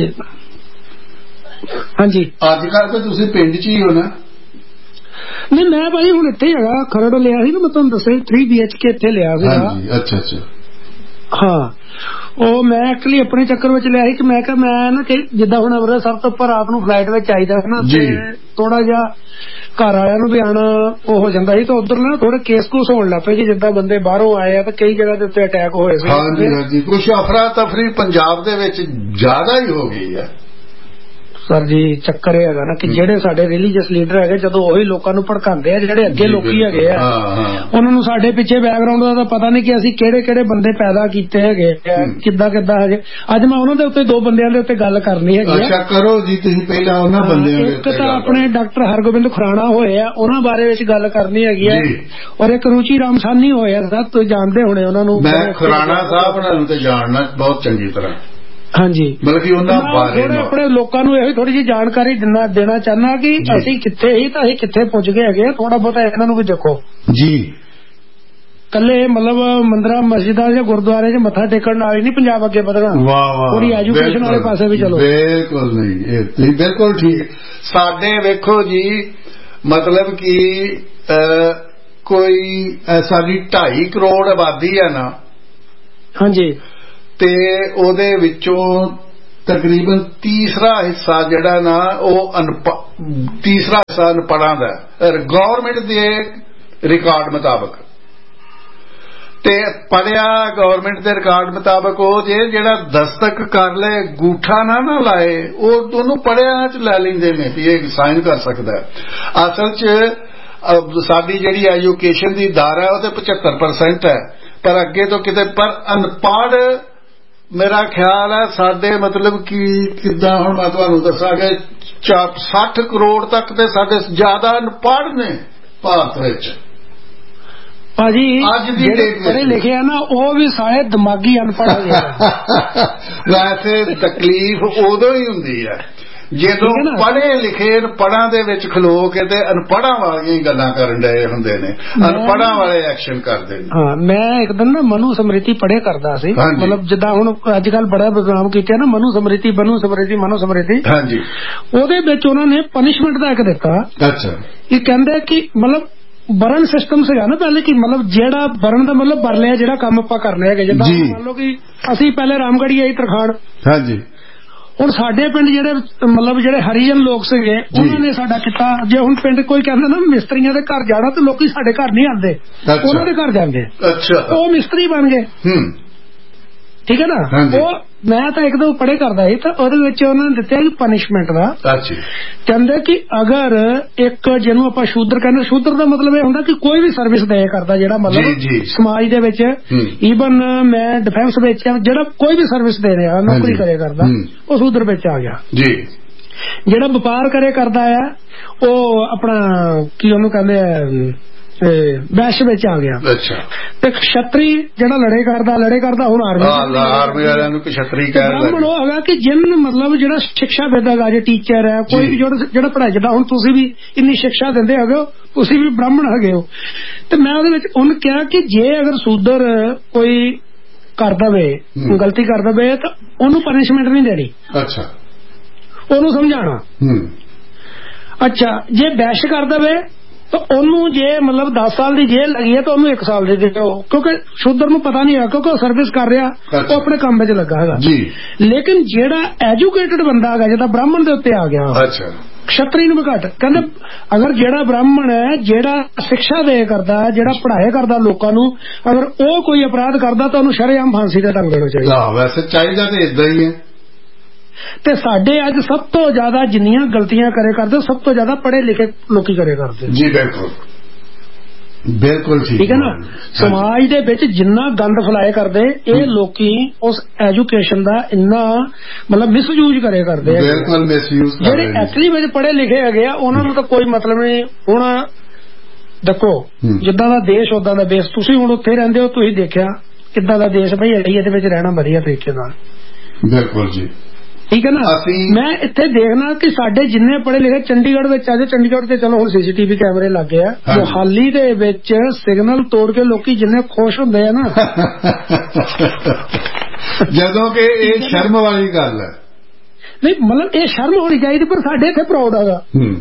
हाँ जी, अजकल तो तुसीं पिंड च ही हो ना? नहीं, मैं भाई हूँ इत्थे हैगा, खरड़ लिया ਸੀ ਨਾ, मैं तुहानू दस्सिया थ्री बी एच के इत्थे लिया ਸੀਗਾ। हाँ जी, अच्छा अच्छा। हाँ, ਉਹ ਮੈਂ ਐਕਚੁਅਲੀ ਆਪਣੇ ਚੱਕਰ ਵਿੱਚ ਲਿਆ ਸੀ ਕਿ ਮੈਂ ਕਿਹਾ ਮੈਂ ਨਾ ਕਿ ਜਿੱਦਾਂ ਹੁਣ ਅੰਮ੍ਰਿਤਸਰ ਤੋਂ ਉੱਪਰ ਰਾਤ ਨੂੰ ਫਲਾਈਟ ਵਿੱਚ ਆਈਦਾ ਹੈ ਨਾ, ਤੇ ਥੋੜਾ ਜਿਹਾ ਘਰ ਵਾਲਿਆਂ ਨੂੰ ਵੀ ਆਣਾ ਉਹ ਹੋ ਜਾਂਦਾ ਸੀ, ਤੇ ਉਧਰ ਨਾ ਥੋੜੇ ਕੇਸ ਕੂਸ ਹੋਣ ਲੱਗ ਪਏ ਕਿ ਜਿੱਦਾਂ ਬੰਦੇ ਬਾਹਰੋਂ ਆਏ ਆ ਤੇ ਕਈ ਜਗ੍ਹਾ ਦੇ ਉੱਤੇ ਅਟੈਕ ਹੋਏ ਸੀ। ਹਾਂਜੀ ਹਾਂਜੀ, ਕੁਛ ਅਫਰਾ ਤਫਰੀ ਪੰਜਾਬ ਦੇ ਵਿੱਚ ਜ਼ਿਆਦਾ ਹੀ ਹੋ ਗਈ ਹੈ ਸਰ ਜੀ। ਚੱਕਰ ਇਹ ਹੈਗਾ ਨਾ ਕਿ ਜਿਹੜੇ ਸਾਡੇ ਰਿਲੀਜੀਅਸ ਲੀਡਰ ਹੈਗੇ, ਜਦੋਂ ਉਹੀ ਲੋਕਾਂ ਨੂੰ ਭੜਕਾਉਂਦੇ ਆ, ਜਿਹੜੇ ਅੱਗੇ ਲੋਕੀ ਹੈਗੇ ਆ ਉਹਨਾਂ ਨੂੰ ਸਾਡੇ ਪਿੱਛੇ ਬੈਕਗਰਾਉਂਡ ਦਾ ਤਾਂ ਪਤਾ ਨਹੀਂ ਕਿ ਅਸੀਂ ਕਿਹੜੇ ਕਿਹੜੇ ਬੰਦੇ ਪੈਦਾ ਕੀਤੇ ਹੈਗੇ, ਕਿੱਦਾਂ ਕਿੱਦਾਂ ਹੈਗੇ। ਅੱਜ ਮੈਂ ਉਹਨਾਂ ਦੇ ਉੱਤੇ ਦੋ ਬੰਦਿਆਂ ਦੇ ਉੱਤੇ ਗੱਲ ਕਰਨੀ ਹੈਗੀ। ਅੱਛਾ ਕਰੋ ਜੀ, ਤੁਸੀਂ ਪਹਿਲਾਂ ਉਹਨਾਂ ਬੰਦਿਆਂ ਦੇ ਉੱਤੇ। ਇੱਕ ਤਾਂ ਆਪਣੇ ਡਾਕਟਰ ਹਰਗੋਬਿੰਦ ਖੁਰਾਣਾ ਹੋਏ ਆ, ਉਹਨਾਂ ਬਾਰੇ ਵਿੱਚ ਗੱਲ ਕਰਨੀ ਹੈਗੀ ਹੈ, ਔਰ ਇੱਕ ਰੁਚੀ ਰਾਮ ਸਾਨੀ ਹੋਏ ਆ, ਸਭ ਤੁਸੀਂ ਜਾਣਦੇ ਹੋਣੇ ਉਹਨਾਂ ਨੂੰ। ਮੈਂ ਖੁਰਾਣਾ ਸਾਹਿਬ ਨੂੰ ਤੇ ਜਾਣਨਾ ਬਹੁਤ ਚੰਗੀ ਤਰ੍ਹਾਂ। ਹਾਂਜੀ, ਬਲਕਿ ਉਹਨਾਂ ਬਾਰੇ ਆਪਣੇ ਲੋਕਾਂ ਨੂੰ ਇਹ ਥੋੜੀ ਜਿਹੀ ਜਾਣਕਾਰੀ ਦੇਣਾ ਦੇਣਾ ਚਾਹੁੰਦਾ ਕਿ ਅਸੀਂ ਕਿੱਥੇ ਹੀ ਤਾਂ ਅਸੀਂ ਕਿੱਥੇ ਪੁੱਜ ਗਏ ਹੈਗੇ। ਥੋੜਾ ਬਹੁਤਾ ਇਹਨਾਂ ਨੂੰ ਵੀ ਦੇਖੋ ਜੀ। ਕੱਲੇ ਮਤਲਬ ਮੰਦਰਾਂ ਮਸਜਿਦਾਂ ਜਾਂ ਗੁਰਦੁਆਰੇ 'ਚ ਮੱਥਾ ਟੇਕਣ ਨਾਲ ਹੀ ਨਹੀਂ ਪੰਜਾਬ ਅੱਗੇ ਵਧਣਾ। ਵਾਹ ਵਾਹ, ਥੋੜੀ ਐਜੂਕੇਸ਼ਨ ਵਾਲੇ ਪਾਸੇ ਵੀ ਚਲੋ। ਬਿਲਕੁਲ ਨਹੀਂ, ਇਹ ਤੁਸੀਂ ਬਿਲਕੁਲ ਠੀਕ। ਸਾਡੇ ਵੇਖੋ ਜੀ, ਮਤਲਬ ਕਿ ਕੋਈ ਸਾਡੀ ਢਾਈ ਕਰੋੜ ਆਬਾਦੀ ਹੈ ਨਾ। ਹਾਂਜੀ, ਤੇ ਉਹਦੇ ਵਿੱਚੋਂ ਤਕਰੀਬਨ ਤੀਸਰਾ ਹਿੱਸਾ ਜਿਹੜਾ ਨਾ ਉਹ ਤੀਸਰਾ ਹਿੱਸਾ ਅਨਪੜ੍ਹਾਂ ਦਾ, ਗੌਰਮੈਂਟ ਦੇ ਰਿਕਾਰਡ ਮੁਤਾਬਕ। ਤੇ ਪੜਿਆ ਗੌਰਮੈਂਟ ਦੇ ਰਿਕਾਰਡ ਮੁਤਾਬਕ ਉਹ ਜੇ ਜਿਹੜਾ ਦਸਤਕ ਕਰ ਲੈ, ਗੂਠਾ ਨਾ ਨਾ ਲਾਏ, ਉਹ ਉਹਨੂੰ ਪੜਿਆ ਚ ਲੈ ਲੈਂਦੇ ਨੇ ਵੀ ਇਹ ਸਾਈਨ ਕਰ ਸਕਦਾ। ਅਸਲ ਚ ਸਾਡੀ ਜਿਹੜੀ ਐਜੂਕੇਸ਼ਨ ਦੀ ਦਰ ਹੈ ਉਹ ਤੇ ਪਚੱਤਰ ਪਰਸੈਂਟ ਹੈ, ਪਰ ਅੱਗੇ ਤੋਂ ਕਿਤੇ ਪਰ ਅਨਪੜ੍ਹ ਮੇਰਾ ਖਿਆਲ ਹੈ ਸਾਡੇ ਮਤਲਬ ਕਿ ਕਿੱਦਾਂ ਹੁਣ ਮੈਂ ਤੁਹਾਨੂੰ ਦੱਸਾਂਗਾ ਸੱਠ ਕਰੋੜ ਤੱਕ ਤੇ ਸਾਡੇ ਜ਼ਿਆਦਾ ਅਨਪੜ੍ਹ ਨੇ ਭਾਰਤ ਵਿੱਚ। ਭਾਜੀ ਅੱਜ ਦੀ ਡੇਟ ਪੜ੍ਹੇ ਲਿਖੇ ਆ ਨਾ, ਉਹ ਵੀ ਸਾਰੇ ਦਿਮਾਗੀ ਅਨਪੜ੍ਹ ਹੋ ਗਏ। ਵੈਸੇ ਤਕਲੀਫ ਉਦੋਂ ਹੀ ਹੁੰਦੀ ਹੈ ਜਦੋਂ ਪੜ੍ਹੇ ਲਿਖੇ ਅਨਪੜ੍ਹਾਂ ਦੇ ਵਿੱਚ ਖਲੋ ਕੇ ਤੇ ਅਨਪੜ੍ਹਾਂ ਵਾਲੀਆਂ ਗੱਲਾਂ ਕਰਨ ਡਏ ਹੁੰਦੇ ਨੇ, ਅਨਪੜ੍ਹਾਂ ਵਾਲੇ ਐਕਸ਼ਨ ਕਰਦੇ ਨੇ। ਹਾਂ, ਮੈਂ ਇੱਕ ਦਿਨ ਨਾ ਮਨੂ ਸਮ੍ਰਿਤੀ ਪੜ੍ਹੇ ਕਰਦਾ ਸੀ, ਮਤਲਬ ਜਿੱਦਾਂ ਹੁਣ ਅੱਜ ਕੱਲ ਬੜਾ ਪ੍ਰੋਗਰਾਮ ਕੀਤੇ ਨਾ, ਮਨੂ ਸਮ੍ਰਿਤੀ ਬਨੂ ਸਮ੍ਰਿਤੀ ਮਨੂ ਸਮ੍ਰਿਤੀ। ਹਾਂਜੀ, ਉਹਦੇ ਵਿੱਚ ਉਹਨਾਂ ਨੇ ਪਨਿਸ਼ਮੈਂਟ ਦਾ ਇੱਕ ਦਿੱਤਾ। ਅੱਛਾ, ਇਹ ਕਹਿੰਦੇ ਕਿ ਮਤਲਬ ਬਰਨ ਸਿਸਟਮ ਸੀਗਾ ਨਾ ਪਹਿਲੇ, ਕਿ ਮਤਲਬ ਜਿਹੜਾ ਬਰਨ ਦਾ ਮਤਲਬ ਬਰ ਲਿਆ ਜਿਹੜਾ ਕੰਮ ਆਪਾਂ ਕਰਨੇ ਹੈਗੇ। ਜਿੱਦਾਂ ਮੰਨ ਲਓ ਕਿ ਅਸੀਂ ਪਹਿਲੇ ਰਾਮਗੜ੍ਹੀ ਆਈ ਤਰਖਾਣ। ਹਾਂਜੀ, ਹੁਣ ਸਾਡੇ ਪਿੰਡ ਜਿਹੜੇ ਮਤਲਬ ਜਿਹੜੇ ਹਰੀਜਨ ਲੋਕ ਸੀਗੇ ਉਹਨਾਂ ਨੇ ਸਾਡਾ ਕੀਤਾ, ਜੇ ਹੁਣ ਪਿੰਡ ਕੋਈ ਕਹਿੰਦਾ ਨਾ ਮਿਸਤਰੀਆਂ ਦੇ ਘਰ ਜਾਣਾ ਤੇ ਲੋਕੀ ਸਾਡੇ ਘਰ ਨਹੀਂ ਆਉਂਦੇ, ਉਹਨਾਂ ਦੇ ਘਰ ਜਾਂਦੇ। ਅੱਛਾ, ਉਹ ਮਿਸਤਰੀ ਬਣ ਗਏ। ਠੀਕ ਹੈ ਨਾ। ਉਹ ਮੈਂ ਤਾਂ ਇੱਕ ਦੋ ਪੜ੍ਹੇ ਕਰਦਾ ਸੀ, ਤਾਂ ਉਹਦੇ ਵਿੱਚ ਉਹਨਾਂ ਨੇ ਦਿੱਤਾ ਕਿ ਪਨਿਸ਼ਮੈਂਟ ਦਾ। ਕਹਿੰਦੇ ਕਿ ਅਗਰ ਇੱਕ ਜਿਹਨੂੰ ਆਪਾਂ ਸ਼ੂਦਰ ਕਹਿੰਦੇ, ਸ਼ੂਦਰ ਦਾ ਮਤਲਬ ਇਹ ਹੁੰਦਾ ਕਿ ਕੋਈ ਵੀ ਸਰਵਿਸ ਦੇ ਕਰਦਾ, ਜਿਹੜਾ ਮਤਲਬ ਸਮਾਜ ਦੇ ਵਿੱਚ ਈਵਨ ਮੈਂ ਡਿਫੈਂਸ ਵਿੱਚ ਜਿਹੜਾ ਕੋਈ ਵੀ ਸਰਵਿਸ ਦੇ ਰਿਹਾ, ਨੌਕਰੀ ਕਰੇ ਕਰਦਾ, ਉਹ ਸ਼ੂਦਰ ਵਿੱਚ ਆ ਗਿਆ ਜੀ। ਜਿਹੜਾ ਵਪਾਰ ਕਰੇ ਕਰਦਾ ਆ ਉਹ ਆਪਣਾ ਕੀ ਉਹਨੂੰ ਕਹਿੰਦੇ ਆ ਵੈਸ਼ ਵਿੱਚ ਆ ਗਿਆ। ਅੱਛਾ, ਤੇ ਖੱਤਰੀ ਜਿਹੜਾ ਲੜੇ ਕਰਦਾ ਲੜੇ ਕਰਦਾ ਹੁਣ ਆਰਮੀ ਆਰਮੀ ਵਾਲਿਆਂ ਨੂੰ ਖੱਤਰੀ ਕਹਿ ਰਹੇ। ਬ੍ਰਾਹਮਣ ਉਹ ਹੈਗਾ ਕਿ ਜਿਨ ਮਤਲਬ ਜਿਹੜਾ ਸਿੱਖਿਆ ਦੇਦਾ ਜੇ ਟੀਚਰ ਹੈ ਕੋਈ ਵੀ ਜਿਹੜਾ ਪੜ੍ਹਾਈ ਜਾਂਦਾ। ਹੁਣ ਤੁਸੀਂ ਵੀ ਇੰਨੀ ਸਿੱਖਿਆ ਦਿੰਦੇ ਹੈਗੇ ਹੋ, ਤੁਸੀਂ ਵੀ ਬ੍ਰਾਹਮਣ ਹੈਗੇ ਹੋ। ਤੇ ਮੈਂ ਉਹਦੇ ਵਿੱਚ ਉਹਨੂੰ ਕਿਹਾ ਕਿ ਜੇ ਅਗਰ ਸ਼ੂਦਰ ਕੋਈ ਕਰ ਦਵੇ, ਗਲਤੀ ਕਰ ਦਵੇ, ਤਾਂ ਉਹਨੂੰ ਪਨਿਸ਼ਮੈਂਟ ਨਹੀਂ ਦੇਣੀ। ਅੱਛਾ, ਉਹਨੂੰ ਸਮਝਾਣਾ। ਅੱਛਾ, ਜੇ ਬੈਸ਼ ਕਰ ਦਵੇ ਤਾਂ ਉਹਨੂੰ ਜੇ ਮਤਲਬ ਦਸ ਸਾਲ ਦੀ ਜੇਲ੍ਹ ਲੱਗੀ ਹੈ ਤਾਂ ਉਹਨੂੰ ਇੱਕ ਸਾਲ ਦੇ ਦਿਓ, ਕਿਉਂਕਿ ਸ਼ੂਦਰ ਨੂੰ ਪਤਾ ਨਹੀਂ ਹੈ, ਕਿਉਂਕਿ ਉਹ ਸਰਵਿਸ ਕਰ ਰਿਹਾ, ਉਹ ਆਪਣੇ ਕੰਮ ਵਿੱਚ ਲੱਗਾ ਹੈਗਾ। ਲੇਕਿਨ ਜਿਹੜਾ ਐਜੂਕੇਟਡ ਬੰਦਾ ਹੈਗਾ, ਜਿਹੜਾ ਬ੍ਰਾਹਮਣ ਦੇ ਉੱਤੇ ਆ ਗਿਆ, ਖੱਤਰੀ ਨੂੰ ਵੀ ਘੱਟ ਕਹਿੰਦੇ। ਅਗਰ ਜਿਹੜਾ ਬ੍ਰਾਹਮਣ ਹੈ, ਜਿਹੜਾ ਸਿੱਖਿਆ ਦੇ ਕਰਦਾ, ਜਿਹੜਾ ਪੜ੍ਹਾਏ ਕਰਦਾ ਲੋਕਾਂ ਨੂੰ, ਅਗਰ ਉਹ ਕੋਈ ਅਪਰਾਧ ਕਰਦਾ ਤਾਂ ਉਹਨੂੰ ਸ਼ਰੇਆਮ ਫਾਂਸੀ ਦਾ ਢੰਗ ਦੇਣਾ ਚਾਹੀਦਾ। ਵੈਸੇ ਚਾਹੀਦਾ ਤੇ ਇਦਾਂ ਹੀ ਹੈ। ਤੇ ਸਾਡੇ ਅੱਜ ਸਭ ਤੋਂ ਜ਼ਿਆਦਾ ਜਿੰਨੀਆਂ ਗਲਤੀਆਂ ਕਰੇ ਕਰਦੇ, ਸਭ ਤੋਂ ਜ਼ਿਆਦਾ ਪੜ੍ਹੇ ਲਿਖੇ ਲੋਕੀ ਕਰੇ ਕਰਦੇ ਜੀ। ਬਿਲਕੁਲ ਬਿਲਕੁਲ ਠੀਕ ਹੈ ਨਾ। ਸਮਾਜ ਦੇ ਵਿੱਚ ਜਿੰਨਾ ਗੰਦ ਫੈਲਾਏ ਕਰਦੇ ਇਹ ਲੋਕੀ ਉਸ ਐਜੂਕੇਸ਼ਨ ਦਾ ਇੰਨਾ ਮਤਲਬ ਮਿਸਯੂਜ਼ ਕਰੇ ਕਰਦੇ। ਬਿਲਕੁਲ ਮਿਸਯੂਜ਼। ਜਿਹੜੇ ਐਕਚੁਅਲੀ ਵਿੱਚ ਪੜ੍ਹੇ ਲਿਖੇ ਹੈਗੇ ਆ ਉਹਨਾਂ ਨੂੰ ਤਾਂ ਕੋਈ ਮਤਲਬ ਨਹੀਂ। ਹੁਣ ਦੇਖੋ ਜਿੱਦਾਂ ਦਾ ਦੇਸ਼ ਉਦਾਂ ਦਾ ਬੇਸ। ਤੁਸੀਂ ਹੁਣ ਉੱਥੇ ਰਹਿੰਦੇ ਹੋ, ਤੁਸੀਂ ਦੇਖਿਆ ਕਿੱਦਾਂ ਦਾ ਦੇਸ਼ ਬਈ ਇਹਦੇ ਵਿੱਚ ਰਹਿਣਾ ਵਧੀਆ ਤਰੀਕੇ ਨਾਲ। ਬਿਲਕੁਲ ਜੀ, ਠੀਕ ਹੈ ਨਾ। ਮੈਂ ਇੱਥੇ ਦੇਖਣਾ ਕਿ ਸਾਡੇ ਜਿੰਨੇ ਪੜ੍ਹੇ ਲਿਖੇ ਚੰਡੀਗੜ੍ਹ ਵਿੱਚ ਅੱਜ ਚੰਡੀਗੜ੍ਹ ਤੇ ਚਲੋ ਹੁਣ ਸੀਸੀਟੀਵੀ ਕੈਮਰੇ ਲੱਗ ਗਏ ਆ, ਮੋਹਾਲੀ ਦੇ ਵਿੱਚ ਸਿਗਨਲ ਤੋੜ ਕੇ ਲੋਕੀ ਜਿੰਨੇ ਖੁਸ਼ ਹੁੰਦੇ ਆ ਨਾ ਜਦੋਂ ਕਿ ਇਹ ਸ਼ਰਮ ਵਾਲੀ ਗੱਲ ਹੈ। ਨਹੀਂ ਮਤਲਬ ਇਹ ਸ਼ਰਮ ਹੋਣੀ ਚਾਹੀਦੀ, ਪਰ ਸਾਡੇ ਇੱਥੇ ਪ੍ਰਾਊਡ ਹੈਗਾ।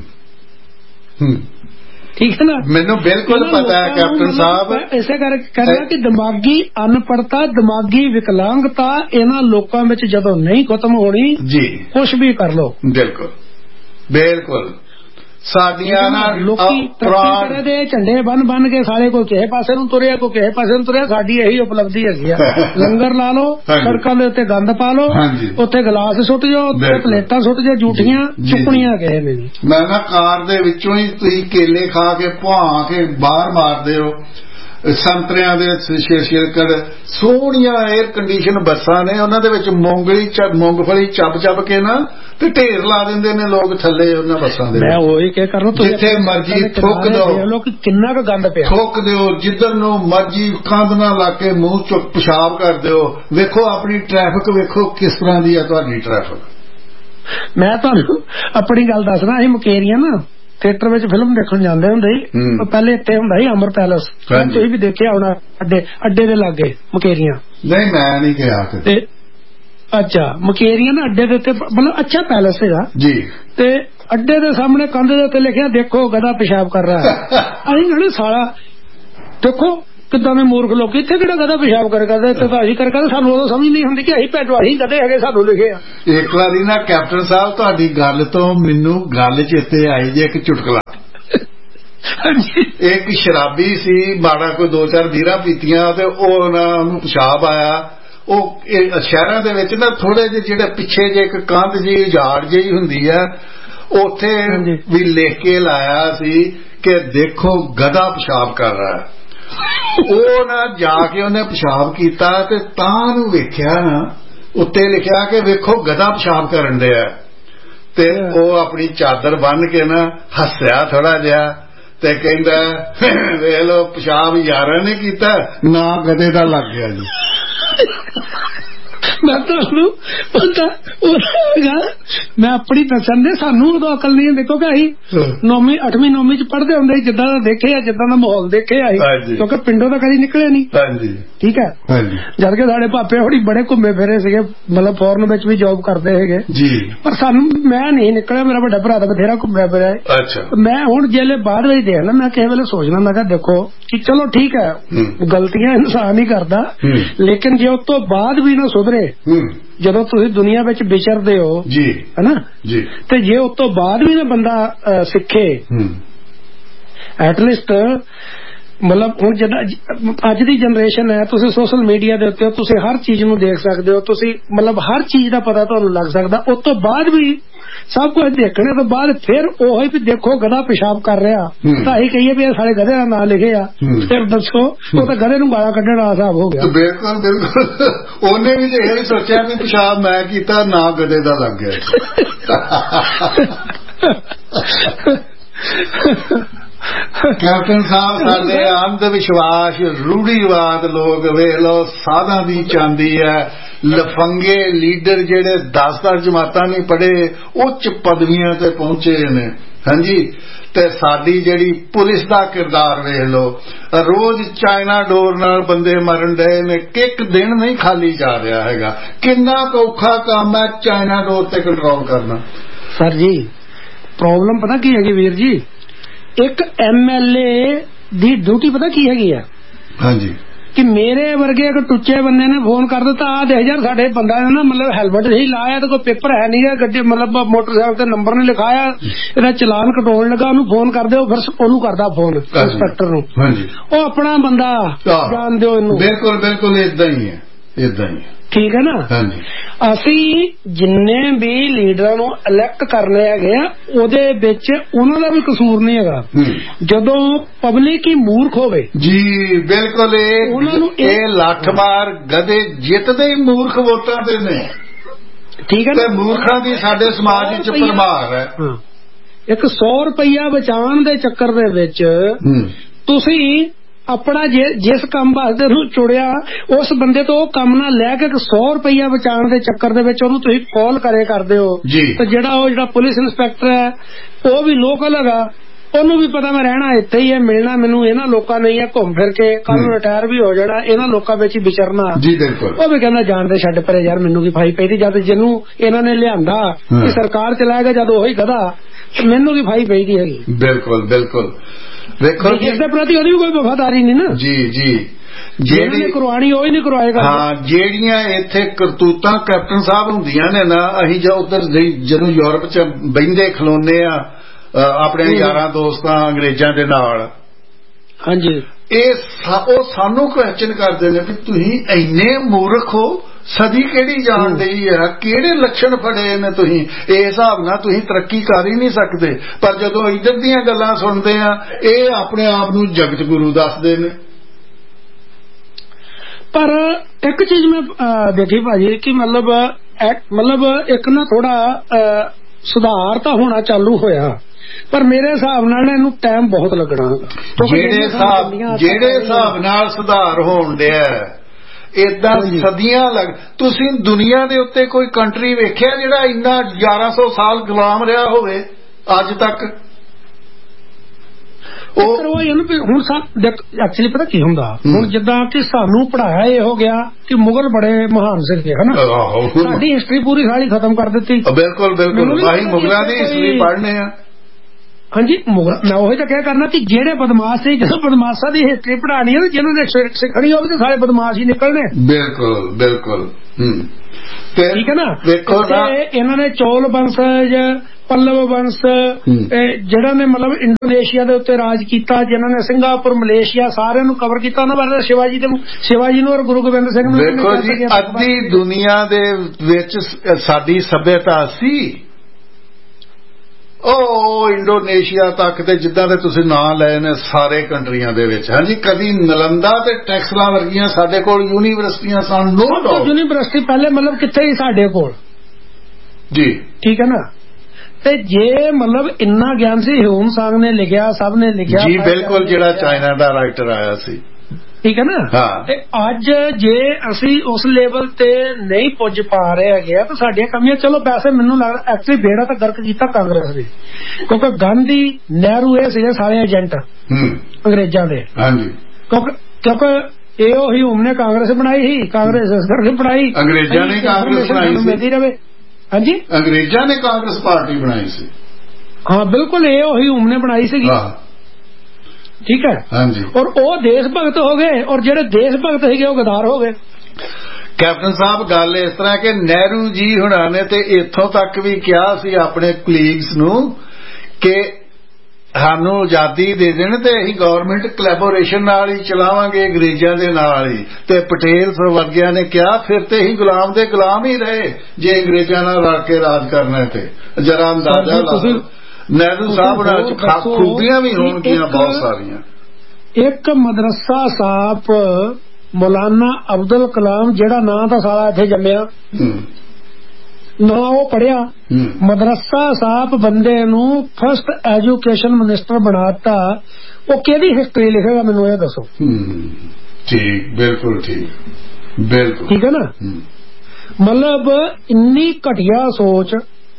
ਠੀਕ ਹੈ ਨਾ। ਮੈਨੂੰ ਬਿਲਕੁਲ ਪਤਾ ਹੈ ਕੈਪਟਨ ਸਾਹਿਬ, ਇਸੇ ਕਰਕੇ ਕਹਿੰਦਾ ਕਿ ਦਿਮਾਗੀ ਅਨਪੜ੍ਹਤਾ, ਦਿਮਾਗੀ ਵਿਕਲਾਂਗਤਾ ਇਹਨਾਂ ਲੋਕਾਂ ਵਿੱਚ ਜਦੋਂ ਨਹੀਂ ਖਤਮ ਹੋਣੀ ਜੀ, ਕੁਛ ਵੀ ਕਰ ਲੋ। ਬਿਲਕੁਲ ਬਿਲਕੁਲ। ਸਾਡੀਆਂ ਨਾ ਲੋਕੀ ਤਰੱਕੀ ਦੇ ਝੰਡੇ ਬੰਨ ਬੰਨ ਕੇ ਸਾਲੇ ਕੋਈ ਕਿਸੇ ਪਾਸੇ ਨੂੰ ਤੁਰਿਆ, ਕੋਈ ਕਿਸੇ ਪਾਸੇ ਨੂੰ ਤੁਰਿਆ। ਸਾਡੀ ਇਹੀ ਉਪਲਬਧੀ ਹੈਗੀ ਆ। ਲੰਗਰ ਲਾ ਲਓ, ਸੜਕਾਂ ਦੇ ਉੱਤੇ ਗੰਦ ਪਾ ਲਓ, ਉੱਥੇ ਗਲਾਸ ਸੁੱਟ ਜਾਓ, ਉੱਥੇ ਪਲੇਟਾਂ ਸੁੱਟ ਜਾਓ, ਜੂਠੀਆਂ ਚੁੱਕਣੀਆਂ ਕਿਸੇ ਨੇ ਨਹੀਂ। ਮੈਂ ਨਾ ਕਾਰ ਦੇ ਵਿੱਚੋਂ ਹੀ ਤੁਸੀਂ ਕੇਲੇ ਖਾ ਕੇ ਭੁਆ ਕੇ ਬਾਹਰ ਮਾਰਦੇ ਹੋ, ਸੰਤਰਿਆਂ ਦੇ ਛਿਲਕੜ, ਸੋਹਣੀਆਂ 에ਅਰ ਕੰਡੀਸ਼ਨ ਬੱਸਾਂ ਨੇ, ਉਹਨਾਂ ਦੇ ਵਿੱਚ ਮੂੰਗਲੀ ਮੂੰਗਫਲੀ ਚੱਬ ਚੱਬ ਕੇ ਨਾ ਤੇ ਢੇਰ ਲਾ ਦਿੰਦੇ ਨੇ ਲੋਕ ਥੱਲੇ ਉਹਨਾਂ ਬੱਸਾਂ ਦੇ। ਮੈਂ ਉਹੀ ਕਹਿ ਕਰਨਾ, ਜਿੱਥੇ ਮਰਜੀ ਥੁੱਕ ਦਿਓ, ਲੋਕ ਕਿੰਨਾ ਕੁ ਗੰਦ ਪਿਆ, ਥੁੱਕ ਦਿਓ ਜਿੱਧਰ ਨੂੰ ਮਰਜੀ, ਕੰਧ ਨਾਲ ਲਾ ਕੇ ਮੂੰਹ ਚੋਂ ਪਿਸ਼ਾਬ ਕਰ ਦਿਓ। ਵੇਖੋ ਆਪਣੀ ਟ੍ਰੈਫਿਕ ਵੇਖੋ ਕਿਸ ਤਰ੍ਹਾਂ ਦੀ ਆ ਤੁਹਾਡੀ ਟ੍ਰੈਫਿਕ। ਮੈਂ ਤੁਹਾਨੂੰ ਆਪਣੀ ਗੱਲ ਦੱਸਣਾ, ਅਸੀਂ ਮੁਕੇਰੀਆਂ ਨਾ ਥੀਏਟਰ ਵਿੱਚ ਫਿਲਮ ਦੇਖਣ ਜਾਂਦੇ ਹੁੰਦੇ ਸੀ। ਪਹਿਲੇ ਇੱਥੇ ਹੁੰਦਾ ਸੀ ਅਮਰ ਪੈਲਸ, ਤੁਸੀਂ ਵੀ ਦੇਖਿਆ ਹੋਣਾ, ਅੱਡੇ ਅੱਡੇ ਦੇ ਲਾਗੇ ਮੁਕੇਰੀਆਂ। ਨਹੀਂ ਮੈਂ ਨਹੀਂ ਗਿਆ ਤੇ ਅੱਛਾ ਮੁਕੇਰੀਆਂ ਨਾ ਅੱਡੇ ਦੇ ਉੱਤੇ ਮਤਲਬ ਅੱਛਾ ਪੈਲਸ ਸੀਗਾ ਜੀ, ਤੇ ਅੱਡੇ ਦੇ ਸਾਹਮਣੇ ਕੰਧ ਦੇ ਉੱਤੇ ਲਿਖਿਆ ਦੇਖੋ ਗਧਾ ਪਿਸ਼ਾਬ ਕਰ ਰਿਹਾ ਹੈ। ਅਸੀਂ ਕਹਿੰਦੇ ਸਾਲਾ ਦੇਖੋ ਕਿੱਦਾਂ ਦੇ ਮੂਰਖ ਲੋਕ, ਇੱਥੇ ਕਿਹੜਾ ਗਧਾ ਪਿਸ਼ਾਬ ਕਰ ਕਰਦਾ, ਇੱਥੇ ਤਾਂ ਅਸੀਂ ਕਰ ਕਰਦੇ। ਸਾਨੂੰ ਉਦੋਂ ਸਮਝ ਨਹੀਂ ਹੁੰਦੀ ਕਿ ਅਸੀਂ ਭੈਣੋ ਅਸੀਂ ਗਧੇ ਹੈਗੇ, ਸਾਨੂੰ ਲਿਖੇ ਆ। ਇੱਕ ਵਾਰੀ ਨਾ ਕੈਪਟਨ ਸਾਹਿਬ ਤੁਹਾਡੀ ਗੱਲ ਤੋਂ ਮੈਨੂੰ ਗੱਲ ਚੇਤੇ ਆਈ ਜੇ, ਇੱਕ ਚੁਟਕਲਾ। ਇੱਕ ਸ਼ਰਾਬੀ ਸੀ, ਮਾੜਾ ਕੋਈ ਦੋ ਚਾਰ ਬੀਰਾਂ ਪੀਤੀਆਂ ਤੇ ਉਹ ਨਾ ਉਹਨੂੰ ਪਿਸ਼ਾਬ ਆਇਆ। ਉਹ ਸ਼ਹਿਰਾਂ ਦੇ ਵਿੱਚ ਨਾ ਥੋੜੇ ਜਿਹੇ ਜਿਹੜੇ ਪਿੱਛੇ ਜੇ ਇੱਕ ਕੰਧ ਜਿਹੀ ਉਜਾੜ ਜਿਹੀ ਹੁੰਦੀ ਆ, ਉੱਥੇ ਵੀ ਲਿਖ ਕੇ ਲਾਇਆ ਸੀ ਕਿ ਦੇਖੋ ਗਧਾ ਪਿਸ਼ਾਬ ਕਰ ਰਿਹਾ। ਉਹ ਨਾ ਜਾ ਕੇ ਉਹਨੇ ਪਿਸ਼ਾਬ ਕੀਤਾ ਤੇ ਤਾਂ ਨੂੰ ਵੇਖਿਆ ਨਾ ਉੱਤੇ ਲਿਖਿਆ ਕਿ ਵੇਖੋ ਗਧਾ ਪਿਸ਼ਾਬ ਕਰਨ ਡਿਆ, ਤੇ ਉਹ ਆਪਣੀ ਚਾਦਰ ਬੰਨ ਕੇ ਨਾ ਹੱਸਿਆ ਥੋੜਾ ਜਿਹਾ ਤੇ ਕਹਿੰਦਾ ਵੇਖ ਲੋ ਪਿਸ਼ਾਬ ਯਾਰਾਂ ਨੇ ਕੀਤਾ ਨਾ ਗਧੇ ਦਾ ਲੱਗ ਗਿਆ ਜੀ। ਮੈਂ ਤੁਹਾਨੂੰ ਪਤਾ ਉਹਦਾ ਮੈਂ ਆਪਣੀ ਦੱਸਣ ਦੇ, ਸਾਨੂੰ ਉਦੋਂ ਅਕਲ ਨਹੀਂ। ਦੇਖੋ ਕਿ ਅਸੀਂ ਨੌਵੀਂ ਅੱਠਵੀਂ ਨੌਵੀਂ ਚ ਪੜ੍ਹਦੇ ਹੁੰਦੇ ਸੀ, ਜਿੱਦਾਂ ਦਾ ਦੇਖਿਆ ਜਿੱਦਾਂ ਦਾ ਮਾਹੌਲ ਦੇਖਿਆ ਅਸੀਂ, ਕਿਉਂਕਿ ਪਿੰਡੋਂ ਤਾਂ ਕਦੀ ਨਿਕਲੇ ਨਹੀਂ। ਠੀਕ ਹੈ, ਜਦ ਕਿ ਸਾਡੇ ਪਾਪੇ ਹੋਣੀ ਬੜੇ ਘੁੰਮੇ ਫਿਰੇ ਸੀਗੇ, ਮਤਲਬ ਫੋਰਨ ਵਿੱਚ ਵੀ ਜੋਬ ਕਰਦੇ ਹੈਗੇ ਜੀ, ਪਰ ਸਾਨੂੰ ਮੈਂ ਨਹੀਂ ਨਿਕਲਿਆ। ਮੇਰਾ ਵੱਡਾ ਭਰਾ ਤਾਂ ਬਥੇਰਾ ਘੁੰਮਿਆ ਫਿਰਿਆ। ਮੈਂ ਹੁਣ ਜਿਹੜੇ ਬਾਅਦ ਵਿੱਚ ਦੇਖਣਾ, ਮੈਂ ਕਿਸੇ ਵੇਲੇ ਸੋਚਣਾ, ਮੈਂ ਕਿਹਾ ਦੇਖੋ ਕਿ ਚਲੋ ਠੀਕ ਹੈ ਗਲਤੀਆਂ ਇਨਸਾਨ ਹੀ ਕਰਦਾ, ਲੇਕਿਨ ਜੇ ਉਸ ਤੋਂ ਬਾਅਦ ਵੀ ਨਾ ਸੁਧਰੇ, ਜਦੋਂ ਤੁਸੀਂ ਦੁਨੀਆ ਵਿੱਚ ਵਿਚਰਦੇ ਹੋ ਜੀ ਹੈਨਾ ਜੀ, ਤੇ ਜੇ ਉਸ ਤੋਂ ਬਾਅਦ ਵੀ ਨਾ ਬੰਦਾ ਸਿੱਖੇ ਐਟਲੀਸਟ, ਮਤਲਬ ਹੁਣ ਜਿੱਦਾਂ ਅੱਜ ਦੀ ਜਨਰੇਸ਼ਨ ਹੈ, ਤੁਸੀਂ ਸੋਸ਼ਲ ਮੀਡੀਆ ਦੇ ਉੱਤੇ ਤੁਸੀਂ ਹਰ ਚੀਜ਼ ਨੂੰ ਦੇਖ ਸਕਦੇ ਹੋ, ਤੁਸੀਂ ਮਤਲਬ ਹਰ ਚੀਜ਼ ਦਾ ਪਤਾ ਤੁਹਾਨੂੰ ਲੱਗ ਸਕਦਾ। ਉਸ ਤੋਂ ਬਾਅਦ ਵੀ ਸਭ ਕੁਝ ਦੇਖਣੇ ਤੋਂ ਬਾਅਦ ਫਿਰ ਉਹ ਵੀ ਦੇਖੋ ਗਧਾ ਪਿਸ਼ਾਬ ਕਰ ਰਿਹਾ, ਤਾਂ ਅਸੀਂ ਕਹੀਏ ਵੀ ਸਾਡੇ ਗਧੇ ਦਾ ਨਾਂ ਲਿਖੇ ਆ, ਫਿਰ ਦੱਸੋ ਉਹ ਤਾਂ ਗਧੇ ਨੂੰ ਗਾਲਾਂ ਕੱਢਣ ਵਾਲਾ ਹਿਸਾਬ ਹੋ ਗਿਆ। ਬਿਲਕੁਲ ਬਿਲਕੁਲ, ਉਹਨੇ ਵੀ ਇਹ ਵੀ ਸੋਚਿਆ ਵੀ ਪਿਸ਼ਾਬ ਮੈਂ ਕੀਤਾ ਨਾ ਗਧੇ ਦਾ ਲੱਗ ਗਿਆ। ਕੈਪਟਨ ਸਾਹਿਬ ਸਾਡੇ ਅੰਧ ਵਿਸ਼ਵਾਸ ਰੂੜੀਵਾਦ ਲੋਕ ਵੇਖ ਲਓ, ਸਾਧਾਂ ਦੀ ਚਾਂਦੀ ਹੈ, ਲਫੰਗੇ ਲੀਡਰ ਜਿਹੜੇ ਦਸ ਦਸ ਜਮਾਤਾਂ ਨਹੀਂ ਪੜ੍ਹੇ ਉੱਚ ਪਦਵੀਆਂ ਤੇ ਪਹੁੰਚੇ ਨੇ। ਹਾਂਜੀ, ਤੇ ਸਾਡੀ ਜਿਹੜੀ ਪੁਲਿਸ ਦਾ ਕਿਰਦਾਰ ਵੇਖ ਲਓ, ਰੋਜ਼ ਚਾਈਨਾ ਡੋਰ ਨਾਲ ਬੰਦੇ ਮਰਨ ਡਏ ਨੇ, ਇੱਕ ਦਿਨ ਨਹੀਂ ਖਾਲੀ ਜਾ ਰਿਹਾ ਹੈਗਾ। ਕਿੰਨਾ ਔਖਾ ਕੰਮ ਹੈ ਚਾਈਨਾ ਡੋਰ ਤੇ ਕੰਟਰੋਲ ਕਰਨਾ। ਸਰ ਜੀ ਪ੍ਰੋਬਲਮ ਪਤਾ ਕੀ ਹੈਗੀ ਵੀਰ ਜੀ, ਇੱਕ M L A the duty ਪਤਾ ਕੀ ਹੈਗੀ ਆ? ਹਾਂਜੀ, ਕਿ ਮੇਰੇ ਵਰਗੇ ਇੱਕ ਟੁੱਚੇ ਬੰਦੇ ਨੇ ਫੋਨ ਕਰ ਦਿੱਤਾ, ਆ ਦੇਖ ਯਾਰ ਸਾਡੇ ਬੰਦਾ ਨੇ ਨਾ ਮਤਲਬ ਹੈਲਮਟ ਨਹੀਂ ਲਾਇਆ ਤੇ ਕੋਈ ਪੇਪਰ ਹੈ ਨਹੀਂ ਹੈ, ਗੱਡੀ ਮਤਲਬ ਮੋਟਰਸਾਈਕਲ ਤੇ ਨੰਬਰ ਨਹੀਂ ਲਿਖਾਇਆ, ਇਹਦਾ ਚਲਾਨ ਕਟਾਉਣ ਲੱਗਾ, ਉਹਨੂੰ ਫੋਨ ਕਰ ਦਿਓ। ਫਿਰ ਉਹਨੂੰ ਕਰਦਾ ਫੋਨ ਇੰਸਪੈਕਟਰ ਨੂੰ, ਉਹ ਆਪਣਾ ਬੰਦਾ ਜਾਣ ਦਿਓ ਇਹਨੂੰ। ਬਿਲਕੁਲ ਬਿਲਕੁਲ ਏਦਾਂ ਹੀ ਹੈ, ਏਦਾਂ ਹੀ ਹੈ। ਠੀਕ ਹੈ ਨਾ। ਹਾਂਜੀ, ਅਸੀਂ ਜਿੰਨੇ ਵੀ ਲੀਡਰਾਂ ਨੂੰ ਇਲੈਕਟ ਕਰਨੇ ਹੈਗੇ ਆ ਉਹਦੇ ਵਿੱਚ ਉਹਨਾਂ ਦਾ ਵੀ ਕਸੂਰ ਨਹੀਂ ਹੈਗਾ। ਜਦੋਂ ਪਬਲਿਕ ਹੀ ਮੂਰਖ ਹੋਵੇ ਜੀ, ਬਿਲਕੁਲ ਇਹ ਲੱਖ ਮਾਰ ਗਧੇ ਜਿੱਤਦੇ ਹੀ ਮੂਰਖ ਵੋਟਾਂ ਤੇ ਨੇ। ਠੀਕ ਹੈ, ਤੇ ਮੂਰਖਾਂ ਦੀ ਸਾਡੇ ਸਮਾਜ ਵਿੱਚ ਭਰਮਾਰ ਹੈ। ਇੱਕ ਸੌ ਰੁਪਈਆ ਬਚਾਉਣ ਦੇ ਚੱਕਰ ਦੇ ਵਿੱਚ ਤੁਸੀਂ ਆਪਣਾ ਜਿਸ ਕੰਮ ਵਾਸਤੇ ਨੂੰ ਚੁੜਿਆ ਉਸ ਬੰਦੇ ਤੋਂ ਉਹ ਕੰਮ ਨਾ ਲੈ ਕੇ ਸੌ ਰੁਪਈਆ ਬਚਾਉਣ ਦੇ ਚੱਕਰ ਦੇ ਵਿੱਚ ਉਹਨੂੰ ਤੁਸੀਂ ਕਾਲ ਕਰੇ ਕਰਦੇ ਹੋ ਤੇ ਜਿਹੜਾ ਉਹ ਜਿਹੜਾ ਪੁਲਿਸ ਇੰਸਪੈਕਟਰ ਹੈ ਉਹ ਵੀ ਲੋਕਲ ਹੈਗਾ, ਉਹਨੂੰ ਵੀ ਪਤਾ ਮੈਂ ਰਹਿਣਾ ਇੱਥੇ ਹੀ ਹੈ, ਮਿਲਣਾ ਮੈਨੂੰ ਇਹਨਾਂ ਲੋਕਾਂ ਨੇ ਹੈ, ਘੁੰਮ ਫਿਰ ਕੇ ਕੱਲ ਨੂੰ ਰਿਟਾਇਰ ਵੀ ਹੋ ਜਾਣਾ, ਇਹਨਾਂ ਲੋਕਾਂ ਵਿੱਚ ਹੀ ਵਿਚਰਨਾ। ਉਹ ਵੀ ਕਹਿੰਦਾ ਜਾਣ ਦੇ ਛੱਡ ਪਰੇ ਯਾਰ, ਮੈਨੂੰ ਕੀ ਫਾਈ ਪਈ, ਜਦ ਜਿਹਨੂੰ ਇਹਨਾਂ ਨੇ ਲਿਆਂਦਾ ਕਿ ਸਰਕਾਰ ਚਲਾਏਗਾ ਜਦ ਉਹੀ ਗਧਾ, ਮੈਨੂੰ ਕੀ ਫਾਈ ਪਈ ਹੈਗੀ। ਬਿਲਕੁਲ ਬਿਲਕੁਲ ਦੇਖੋ ਇਸ ਦੇ ਪ੍ਰਤੀ ਉਹਦੀ ਵੀ ਕੋਈ ਵਫਾਦਾਰੀ ਨਹੀਂ ਨਾ। ਜੀ ਜੀ ਜਿਹੜੀ ਕਰਵਾਣੀ ਉਹ ਹੀ ਨਹੀਂ ਕਰਵਾਏਗਾ। ਹਾਂ, ਜਿਹੜੀਆਂ ਇੱਥੇ ਕਰਤੂਤਾਂ ਕੈਪਟਨ ਸਾਹਿਬ ਹੁੰਦੀਆਂ ਨੇ ਨਾ, ਅਸੀਂ ਜਾਂ ਉੱਧਰ ਜਦੋਂ ਯੂਰਪ ਚ ਬਹਿੰਦੇ ਖਲੋਨੇ ਆ ਆਪਣੇ ਯਾਰਾਂ ਦੋਸਤਾਂ ਅੰਗਰੇਜ਼ਾਂ ਦੇ ਨਾਲ, ਹਾਂਜੀ, ਇਹ ਉਹ ਸਾਨੂੰ ਕੁਐਸਚਨ ਕਰਦੇ ਨੇ ਕਿ ਤੁਸੀਂ ਇੰਨੇ ਮੂਰਖ ਹੋ, ਸਦੀ ਕਿਹੜੀ ਜਾਣ ਡਈ ਹੈ, ਕਿਹੜੇ ਲੱਛਣ ਫੜੇ ਨੇ ਤੁਸੀਂ, ਇਸ ਹਿਸਾਬ ਨਾਲ ਤੁਸੀਂ ਤਰੱਕੀ ਕਰ ਹੀ ਨਹੀਂ ਸਕਦੇ। ਪਰ ਜਦੋਂ ਇੱਧਰ ਦੀਆਂ ਗੱਲਾਂ ਸੁਣਦੇ ਆ ਇਹ ਆਪਣੇ ਆਪ ਨੂੰ ਜਗਤ ਗੁਰੂ ਦੱਸਦੇ ਨੇ। ਪਰ ਇੱਕ ਚੀਜ਼ ਮੈਂ ਦੇਖੀ ਭਾਜੀ ਕਿ ਮਤਲਬ ਮਤਲਬ ਇੱਕ ਨਾ ਥੋੜਾ ਸੁਧਾਰ ਤਾਂ ਹੋਣਾ ਚਾਲੂ ਹੋਇਆ, ਪਰ ਮੇਰੇ ਹਿਸਾਬ ਨਾਲ ਇਹਨੂੰ ਟਾਈਮ ਬਹੁਤ ਲੱਗਣਾ। ਜਿਹੜੇ ਹਿਸਾਬ ਜਿਹੜੇ ਹਿਸਾਬ ਨਾਲ ਸੁਧਾਰ ਹੋਣ ਡਿਆ ਏਦਾਂ ਸਦੀਆਂ ਲੱਗ, ਤੁਸੀਂ ਦੁਨੀਆ ਦੇ ਉੱਤੇ ਕੋਈ ਕੰਟਰੀ ਵੇਖਿਆ ਜਿਹੜਾ ਇੰਨਾ ਗਿਆਰਾਂ ਸੌ ਸਾਲ ਗੁਲਾਮ ਰਿਹਾ ਹੋਵੇ ਅੱਜ ਤੱਕ? ਉਹ ਹੁਣ ਐਕਚੁਅਲੀ ਪਤਾ ਕੀ ਹੁੰਦਾ, ਹੁਣ ਜਿੱਦਾਂ ਕਿ ਸਾਨੂੰ ਪੜ੍ਹਾਇਆ ਇਹ ਹੋ ਗਿਆ ਕਿ ਮੁਗਲ ਬੜੇ ਮਹਾਨ ਸੀਗੇ ਹਨਾ, ਸਾਡੀ ਹਿਸਟਰੀ ਪੂਰੀ ਸਾਰੀ ਖਤਮ ਕਰ ਦਿੱਤੀ। ਬਿਲਕੁਲ ਬਿਲਕੁਲ, ਅਸੀਂ ਮੁਗਲਾਂ ਦੀ ਹਿਸਟਰੀ ਪੜ੍ਹਨੇ ਆ। ਹਾਂਜੀ, ਮੁਗਲ ਮੈਂ ਉਹੀ ਤਾਂ ਕਿਹਾ ਕਰਨਾ ਕਿ ਜਿਹੜੇ ਬਦਮਾਸ਼ ਸੀ, ਜਦੋਂ ਬਦਮਾਸ਼ਾਂ ਦੀ ਹਿਸਟਰੀ ਪੜ੍ਹਾਣੀ ਹੈ ਜਿਹਨਾਂ ਨੇ ਸਿੱਖਣੀ ਹੋਵੇ ਤਾਂ ਸਾਰੇ ਬਦਮਾਸ਼ ਹੀ ਨਿਕਲਣੇ। ਬਿਲਕੁਲ ਬਿਲਕੁਲ ਠੀਕ ਹੈ ਨਾ। ਦੇਖੋ ਇਹਨਾਂ ਨੇ ਚੌਲ ਵੰਸ਼ਜ, ਪੱਲਵ ਵੰਸ਼, ਜਿਹੜਾ ਨੇ ਮਤਲਬ ਇੰਡੋਨੇਸ਼ੀਆ ਦੇ ਉੱਤੇ ਰਾਜ ਕੀਤਾ, ਜਿਨ੍ਹਾਂ ਨੇ ਸਿੰਗਾਪੁਰ, ਮਲੇਸ਼ੀਆ ਸਾਰਿਆਂ ਨੂੰ ਕਵਰ ਕੀਤਾ, ਉਹਨਾਂ ਬਾਰੇ ਸ਼ਿਵਾਜੀ ਦੇ ਸ਼ਿਵਾਜੀ ਨੂੰ ਔਰ ਗੁਰੂ ਗੋਬਿੰਦ ਸਿੰਘ ਨੂੰ। ਦੇਖੋ ਜੀ, ਅੱਧੀ ਦੁਨੀਆ ਦੇ ਵਿੱਚ ਸਾਡੀ ਸੱਭਿਅਤਾ ਸੀ ਉਹ ਇੰਡੋਨੇਸ਼ੀਆ ਤੱਕ ਤੇ ਜਿੱਦਾਂ ਦੇ ਤੁਸੀਂ ਨਾਂ ਲਏ ਨੇ ਸਾਰੇ ਕੰਟਰੀਆਂ ਦੇ ਵਿੱਚ। ਹਾਂਜੀ, ਕਦੀ ਨਲੰਦਾ ਤੇ ਟੈਕਸਲਾ ਵਰਗੀਆਂ ਸਾਡੇ ਕੋਲ ਯੂਨੀਵਰਸਿਟੀਆਂ ਸਨ। ਨੋ ਡਾਊਟ ਯੂਨੀਵਰਸਿਟੀ ਪਹਿਲੇ ਮਤਲਬ ਕਿੱਥੇ ਹੀ ਸਾਡੇ ਕੋਲ ਜੀ, ਠੀਕ ਹੈ ਨਾ। ਤੇ ਜੇ ਮਤਲਬ ਇੰਨਾ ਗਿਆਨ ਸੀ, ਹਿਊਮ ਸਾਂਗ ਨੇ ਲਿਖਿਆ, ਸਭ ਨੇ ਲਿਖਿਆ ਜੀ, ਬਿਲਕੁਲ, ਜਿਹੜਾ ਚਾਈਨਾ ਦਾ ਰਾਈਟਰ ਆਇਆ ਸੀ, ਠੀਕ ਹੈ ਨਾ। ਤੇ ਅੱਜ ਜੇ ਅਸੀਂ ਉਸ ਲੈਵਲ ਤੇ ਨਹੀਂ ਪੁੱਜ ਪਾ ਰਹੇ ਹੈਗੇ ਤਾਂ ਸਾਡੀਆਂ ਕਮੀਆਂ। ਚਲੋ ਵੈਸੇ ਮੈਨੂੰ ਲੱਗਦਾ ਐਕਚੁਅਲੀ ਬੇੜਾ ਤਾਂ ਗਰਕ ਕੀਤਾ ਕਾਂਗਰਸ ਨੇ, ਕਿਉਂਕਿ ਗਾਂਧੀ, ਨਹਿਰੂ ਇਹ ਸੀਗੇ ਸਾਰੇ ਏਜੰਟ ਅੰਗਰੇਜ਼ਾਂ ਦੇ। ਹਾਂਜੀ, ਕਿਉਂਕਿ ਕਿਉਂਕਿ ਇਹ ਉਹੀ ਹਿਊਮ ਨੇ ਕਾਂਗਰਸ ਬਣਾਈ ਸੀ, ਕਾਂਗਰਸ ਇਸ ਕਰਕੇ ਬਣਾਈ, ਅੰਗਰੇਜ਼ਾਂ ਨੇ ਕਾਂਗਰਸ ਬਣਾਈ ਸੀ। ਰਵੇ ਹਾਂਜੀ, ਅੰਗਰੇਜ਼ਾਂ ਨੇ ਕਾਂਗਰਸ ਪਾਰਟੀ ਬਣਾਈ ਸੀ। ਹਾਂ ਬਿਲਕੁਲ, ਇਹ ਉਹੀ ਹਿਊਮ ਨੇ ਬਣਾਈ ਸੀਗੀ, ਠੀਕ ਹੈ। ਹਾਂਜੀ, ਔਰ ਉਹ ਦੇਸ਼ ਭਗਤ ਹੋ ਗਏ, ਔਰ ਜਿਹੜੇ ਦੇਸ਼ ਭਗਤ ਸੀਗੇ ਉਹ ਗਦਾਰ ਹੋ ਗਏ। ਕੈਪਟਨ ਸਾਹਿਬ, ਗੱਲ ਇਸ ਤਰ੍ਹਾਂ ਕਿ ਨਹਿਰੂ ਜੀ ਹੁਣਾਂ ਨੇ ਤੇ ਇੱਥੋਂ ਤੱਕ ਵੀ ਕਿਹਾ ਸੀ ਆਪਣੇ ਕਲੀਗਸ ਨੂੰ ਕਿ ਸਾਨੂੰ ਆਜ਼ਾਦੀ ਦੇ ਦੇਣ ਤੇ ਅਸੀਂ ਗਵਰਨਮੈਂਟ ਕੋਲੈਬੋਰੇਸ਼ਨ ਨਾਲ ਹੀ ਚਲਾਵਾਂਗੇ, ਅੰਗਰੇਜ਼ਾਂ ਦੇ ਨਾਲ ਹੀ। ਤੇ ਪਟੇਲ ਵਰਗਿਆਂ ਨੇ ਕਿਹਾ ਫਿਰ ਤੇ ਅਸੀਂ ਗੁਲਾਮ ਦੇ ਗੁਲਾਮ ਹੀ ਰਹੇ ਜੇ ਅੰਗਰੇਜ਼ਾਂ ਨਾਲ ਰਲ ਕੇ ਰਾਜ ਕਰਨਾ। ਤੇ ਜਰਾ ਅੰਦਾਜ਼ਾ ਲਾ, ਨਹਿਰੂ ਸਾਹਿਬ ਨਾਲ ਖੂਬੀਆਂ ਵੀ ਹੋਣਗੀਆਂ ਬਹੁਤ ਸਾਰੀਆਂ। ਇੱਕ ਮਦਰਸਾ ਸਾਫ ਮੌਲਾਨਾ ਅਬਦੁਲ ਕਲਾਮ, ਜਿਹੜਾ ਨਾਂ ਤਾਂ ਸਾਰਾ ਇੱਥੇ ਜੰਮਿਆ ਨਾ ਉਹ ਪੜਿਆ, ਮਦਰਸਾ ਸਾਫ ਬੰਦੇ ਨੂੰ ਫਸਟ ਐਜੂਕੇਸ਼ਨ ਮਿਨਿਸਟਰ ਬਣਾਤਾ, ਉਹ ਕਿਹਦੀ ਹਿਸਟਰੀ ਲਿਖੇਗਾ ਮੈਨੂੰ ਇਹ ਦੱਸੋ। ਠੀਕ, ਬਿਲਕੁਲ ਠੀਕ, ਬਿਲਕੁਲ ਠੀਕ ਹੈ ਨਾ। ਮਤਲਬ ਇੰਨੀ ਘਟੀਆ ਸੋਚ,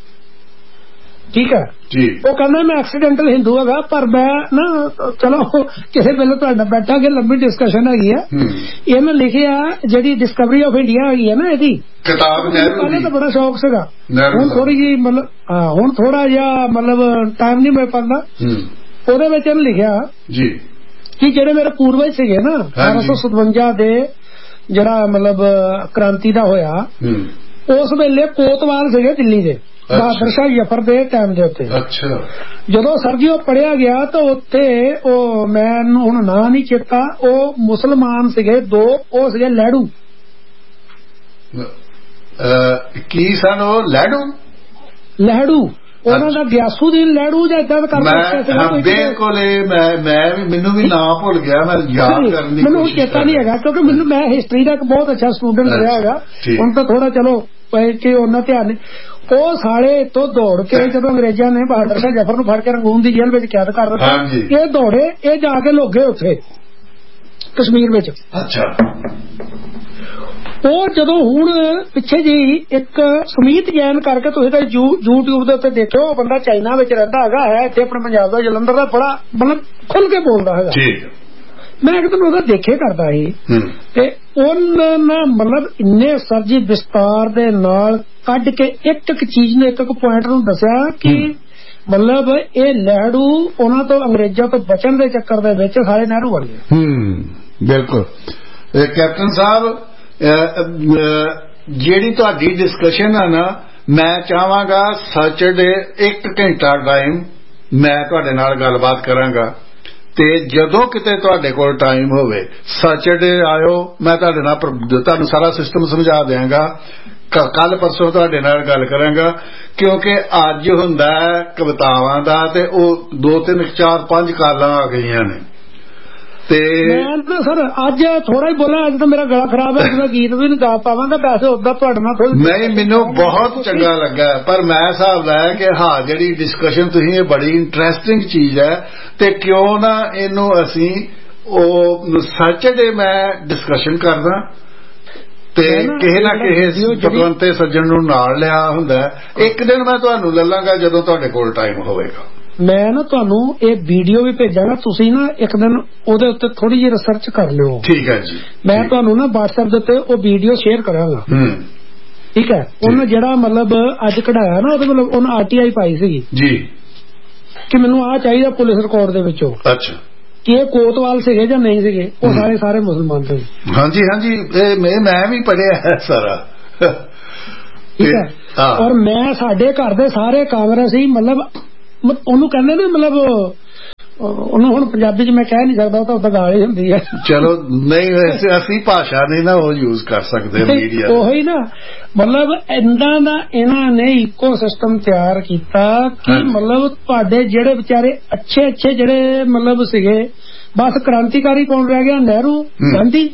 ਠੀਕ ਹੈ ਜੀ। ਉਹ ਕਹਿੰਦਾ ਮੈਂ ਐਕਸੀਡੈਂਟਲ ਹਿੰਦੂ ਹੈਗਾ, ਪਰ ਮੈਂ ਨਾ ਚਲੋ ਕਿਸੇ ਵੇਲੇ ਤੁਹਾਡਾ ਬੈਠਾ ਕੇ ਲੰਬੀ ਡਿਸਕਸ਼ਨ ਹੈਗੀ ਆ। ਇਹਨੇ ਲਿਖਿਆ ਜਿਹੜੀ ਡਿਸਕਵਰੀ ਆਫ ਇੰਡੀਆ ਹੈਗੀ ਹੈ ਨਾ, ਇਹਦੀ ਕਿਤਾਬ ਪਹਿਲੇ ਤਾਂ ਬੜਾ ਸ਼ੌਕ ਸੀਗਾ, ਹੁਣ ਥੋੜੀ ਜਿਹੀ ਮਤਲਬ ਹਾਂ ਹੁਣ ਥੋੜਾ ਜਿਹਾ ਮਤਲਬ ਟਾਈਮ ਨਹੀਂ ਮਿਲ ਪਾਉਂਦਾ। ਉਹਦੇ ਵਿੱਚ ਇਹਨੇ ਲਿਖਿਆ ਜੀ ਕਿ ਜਿਹੜੇ ਮੇਰੇ ਪੂਰਵਜ ਸੀਗੇ ਨਾ ਅਠਾਰਾਂ ਸੌ ਸਤਵੰਜਾ ਦੇ ਜਿਹੜਾ ਮਤਲਬ ਕ੍ਰਾਂਤੀ ਦਾ ਹੋਇਆ, ਉਸ ਵੇਲੇ ਕੋਤਵਾਲ ਸੀਗੇ ਦਿੱਲੀ ਦੇ, ਬਹਾਦਰ ਸ਼ਾਹ ਜ਼ਫਰ ਦੇ ਟਾਈਮ ਦੇ ਉੱਤੇ। ਅੱਛਾ, ਜਦੋਂ ਸਰ ਜੀ ਉਹ ਪੜਿਆ ਗਿਆ ਤਾਂ ਉੱਥੇ ਉਹ ਮੈਨੂੰ ਹੁਣ ਨਾਂ ਨਹੀਂ ਚੇਤਾ, ਉਹ ਮੁਸਲਮਾਨ ਸੀਗੇ ਦੋ, ਉਹ ਸੀਗੇ ਲਹਿੜੂ। ਕੀ ਸਨ ਉਹ? ਲਹਿੜੂ ਲਹਿੜੂ ਉਹਨਾਂ ਦਾ ਗਿਆਸੂਦੀਨ ਲਹਿੜੂ ਜਾਂ ਇਦਾਂ ਕਰ ਬਿਲਕੁਲ। ਮੈਂ ਮੈਨੂੰ ਵੀ ਨਾਂ ਭੁੱਲ ਗਿਆ, ਮੈਂ ਯਾਦ ਕਰਨ ਦੀ ਮੈਨੂੰ ਚੇਤਾ ਨਹੀਂ ਹੈਗਾ, ਕਿਉਂਕਿ ਮੈਨੂੰ ਮੈਂ ਹਿਸਟਰੀ ਦਾ ਇੱਕ ਬਹੁਤ ਅੱਛਾ ਸਟੂਡੈਂਟ ਰਿਹਾ ਹੈਗਾ। ਹੁਣ ਤਾਂ ਥੋੜਾ ਚਲੋ ਕਿ ਉਹਨਾਂ ਧਿਆਨ ਨਹੀਂ। ਉਹ ਸਾਲੇ ਤੋਂ ਦੌੜ ਕੇ ਜਦੋਂ ਅੰਗਰੇਜ਼ਾਂ ਨੇ ਬਹਾਦਰ ਸ਼ਾਹ ਜ਼ਫਰ ਨੂੰ ਫੜ ਕੇ ਰੰਗੂਨ ਦੀ ਜੇਲ੍ਹ ਵਿੱਚ ਕੈਦ ਕਰ ਦਿੱਤਾ, ਇਹ ਦੌੜੇ, ਇਹ ਜਾ ਕੇ ਲੁਕ ਗਏ ਉੱਥੇ ਕਸ਼ਮੀਰ ਵਿੱਚ। ਅੱਛਾ। ਉਹ ਜਦੋਂ ਹੁਣ ਪਿੱਛੇ ਜੀ ਇੱਕ ਸੁਮੀਤ ਜੈਨ ਕਰਕੇ ਤੁਸੀਂ ਤਾਂ ਯੂਟਿਊਬ ਦੇ ਉੱਤੇ ਦੇਖਿਓ, ਉਹ ਬੰਦਾ ਚਾਈਨਾ ਵਿੱਚ ਰਹਿੰਦਾ ਹੈਗਾ, ਹੈ ਇੱਥੇ ਆਪਣੇ ਪੰਜਾਬ ਦਾ ਜਲੰਧਰ ਦਾ, ਬੜਾ ਮਤਲਬ ਖੁੱਲ ਕੇ ਬੋਲਦਾ ਹੈਗਾ। ਮੈਂ ਇੱਕ ਦਿਨ ਉਹਦਾ ਦੇਖੇ ਕਰਦਾ ਸੀ ਤੇ ਉਹਨਾਂ ਨੇ ਮਤਲਬ ਇੰਨੇ ਸਰਜੀ ਵਿਸਤਾਰ ਦੇ ਨਾਲ ਕੱਢ ਕੇ ਇੱਕ ਇੱਕ ਚੀਜ਼ ਨੂੰ ਇੱਕ ਇੱਕ ਪੁਆਇੰਟ ਨੂੰ ਦੱਸਿਆ ਕਿ ਮਤਲਬ ਇਹ ਲਹਿੜੂ ਉਹਨਾਂ ਤੋਂ ਅੰਗਰੇਜ਼ਾਂ ਤੋਂ ਬਚਣ ਦੇ ਚੱਕਰ ਦੇ ਵਿੱਚ ਸਾਰੇ ਨਹਿਰੂ ਬਣ ਗਏ। ਹੂੰ, ਬਿਲਕੁਲ। ਕੈਪਟਨ ਸਾਹਿਬ, ਜਿਹੜੀ ਤੁਹਾਡੀ ਡਿਸਕਸ਼ਨ ਹੈ ਨਾ, ਮੈਂ ਚਾਹਾਂਗਾ ਸੈਚਰਡੇ ਇੱਕ ਘੰਟਾ ਟਾਈਮ ਮੈਂ ਤੁਹਾਡੇ ਨਾਲ ਗੱਲਬਾਤ ਕਰਾਂਗਾ, ਤੇ ਜਦੋਂ ਕਿਤੇ ਤੁਹਾਡੇ ਕੋਲ ਟਾਈਮ ਹੋਵੇ ਸੈਚਰਡੇ ਆਇਓ, ਮੈਂ ਤੁਹਾਡੇ ਨਾਲ ਤੁਹਾਨੂੰ ਸਾਰਾ ਸਿਸਟਮ ਸਮਝਾ ਦਿਆਂਗਾ। ਕੱਲ ਪਰਸੋਂ ਤੁਹਾਡੇ ਨਾਲ ਗੱਲ ਕਰਾਂਗਾ, ਕਿਉਂਕਿ ਅੱਜ ਹੁੰਦਾ ਕਵਿਤਾਵਾਂ ਦਾ ਤੇ ਉਹ ਦੋ ਤਿੰਨ ਚਾਰ ਪੰਜ ਕਾਲਾਂ ਆ ਗਈਆਂ ਨੇ। ਤੇ ਮੈਂ ਸਰ ਅੱਜ ਥੋੜਾ ਹੀ ਬੋਲਾਂ, ਅੱਜ ਤਾਂ ਮੇਰਾ ਗਲਾ ਖਰਾਬ ਹੈ, ਮੈਂ ਗੀਤ ਵੀ ਨਹੀਂ ਗਾ ਪਾਵਾਂਗਾ, ਵੈਸੇ ਉਦਾਂ ਤੁਹਾਡੇ ਨਾਲ ਨਹੀਂ, ਮੈਨੂੰ ਬਹੁਤ ਚੰਗਾ ਲੱਗਾ, ਪਰ ਮੈਂ ਹਿਸਾਬ ਲਾਇਆ ਕਿ ਹਾਂ ਜਿਹੜੀ ਡਿਸਕਸ਼ਨ ਤੁਸੀਂ, ਇਹ ਬੜੀ ਇੰਟਰਸਟਿੰਗ ਚੀਜ਼ ਹੈ, ਤੇ ਕਿਉਂ ਨਾ ਇਹਨੂੰ ਅਸੀਂ ਉਹ ਸੈਚਰਡੇ ਮੈਂ ਡਿਸਕਸ਼ਨ ਕਰਦਾ ਤੇ ਕਿਸੇ ਨਾ ਕਿਸੇ ਪਤਵੰਤੇ ਸੱਜਣ ਨੂੰ ਨਾਲ ਲਿਆ ਹੁੰਦਾ। ਇੱਕ ਦਿਨ ਮੈਂ ਤੁਹਾਨੂੰ ਲੈ ਲਾਂਗਾ ਜਦੋਂ ਤੁਹਾਡੇ ਕੋਲ ਟਾਈਮ ਹੋਵੇਗਾ। ਮੈਂ ਨਾ ਤੁਹਾਨੂੰ ਇਹ ਵੀਡੀਓ ਵੀ ਭੇਜਾਂਗਾ, ਤੁਸੀਂ ਨਾ ਇੱਕ ਦਿਨ ਉਹਦੇ ਉੱਤੇ ਥੋੜੀ ਜਿਹੀ ਰਿਸਰਚ ਕਰ ਲਿਓ। ਠੀਕ ਹੈ ਜੀ। ਮੈਂ ਤੁਹਾਨੂੰ ਨਾ WhatsApp ਦੇ ਉੱਤੇ ਉਹ ਵੀਡੀਓ ਸ਼ੇਅਰ ਕਰਾਂਗਾ। ਠੀਕ ਹੈ। ਉਹਨੇ ਜਿਹੜਾ ਮਤਲਬ ਅੱਜ ਕਢਾਇਆ ਨਾ, ਉਹਦੇ ਮਤਲਬ ਉਹਨੇ ਆਰ ਟੀ ਆਈ ਪਾਈ ਸੀਗੀ ਜੀ ਕਿ ਮੈਨੂੰ ਆਹ ਚਾਹੀਦਾ ਪੁਲਿਸ ਰਿਕਾਰਡ ਦੇ ਵਿੱਚੋਂ। ਅੱਛਾ। ਕਿ ਇਹ ਕੋਤਵਾਲ ਸੀਗੇ ਜਾਂ ਨਹੀਂ ਸੀਗੇ, ਉਹ ਸਾਰੇ ਸਾਰੇ ਮੁਸਲਮਾਨ ਸੀ। ਹਾਂਜੀ ਹਾਂਜੀ, ਮੈਂ ਵੀ ਪੜ੍ਹਿਆ ਹੈ ਸਾਰਾ। ਠੀਕ ਹੈ। ਔਰ ਮੈਂ ਸਾਡੇ ਘਰ ਦੇ ਸਾਰੇ ਕਾਂਗਰਸੀ ਮਤਲਬ ਉਹਨੂੰ ਕਹਿੰਦੇ ਨਾ, ਮਤਲਬ ਉਹਨੂੰ ਹੁਣ ਪੰਜਾਬੀ ਚ ਮੈਂ ਕਹਿ ਨਹੀਂ ਸਕਦਾ, ਉਹ ਤਾਂ ਉਦਾਂ ਗਾਲ ਹੀ ਹੁੰਦੀ ਹੈ। ਚਲੋ ਨਹੀਂ, ਵੈਸੇ ਅਸੀਂ ਭਾਸ਼ਾ ਨਹੀਂ ਨਾ ਉਹ ਯੂਜ਼ ਕਰ ਸਕਦੇ ਮੀਡੀਆ। ਉਹੀ ਨਾ, ਮਤਲਬ ਏਦਾਂ ਦਾ ਇਹਨਾਂ ਨੇ ਇਕੋ ਸਿਸਟਮ ਤਿਆਰ ਕੀਤਾ ਕਿ ਮਤਲਬ ਤੁਹਾਡੇ ਜਿਹੜੇ ਵਿਚਾਰੇ ਅੱਛੇ ਅੱਛੇ ਜਿਹੜੇ ਮਤਲਬ ਸੀਗੇ, ਬਸ ਕ੍ਰਾਂਤੀਕਾਰੀ ਕੌਣ ਰਹਿ ਗਿਆ? ਨਹਿਰੂ, ਗਾਂਧੀ,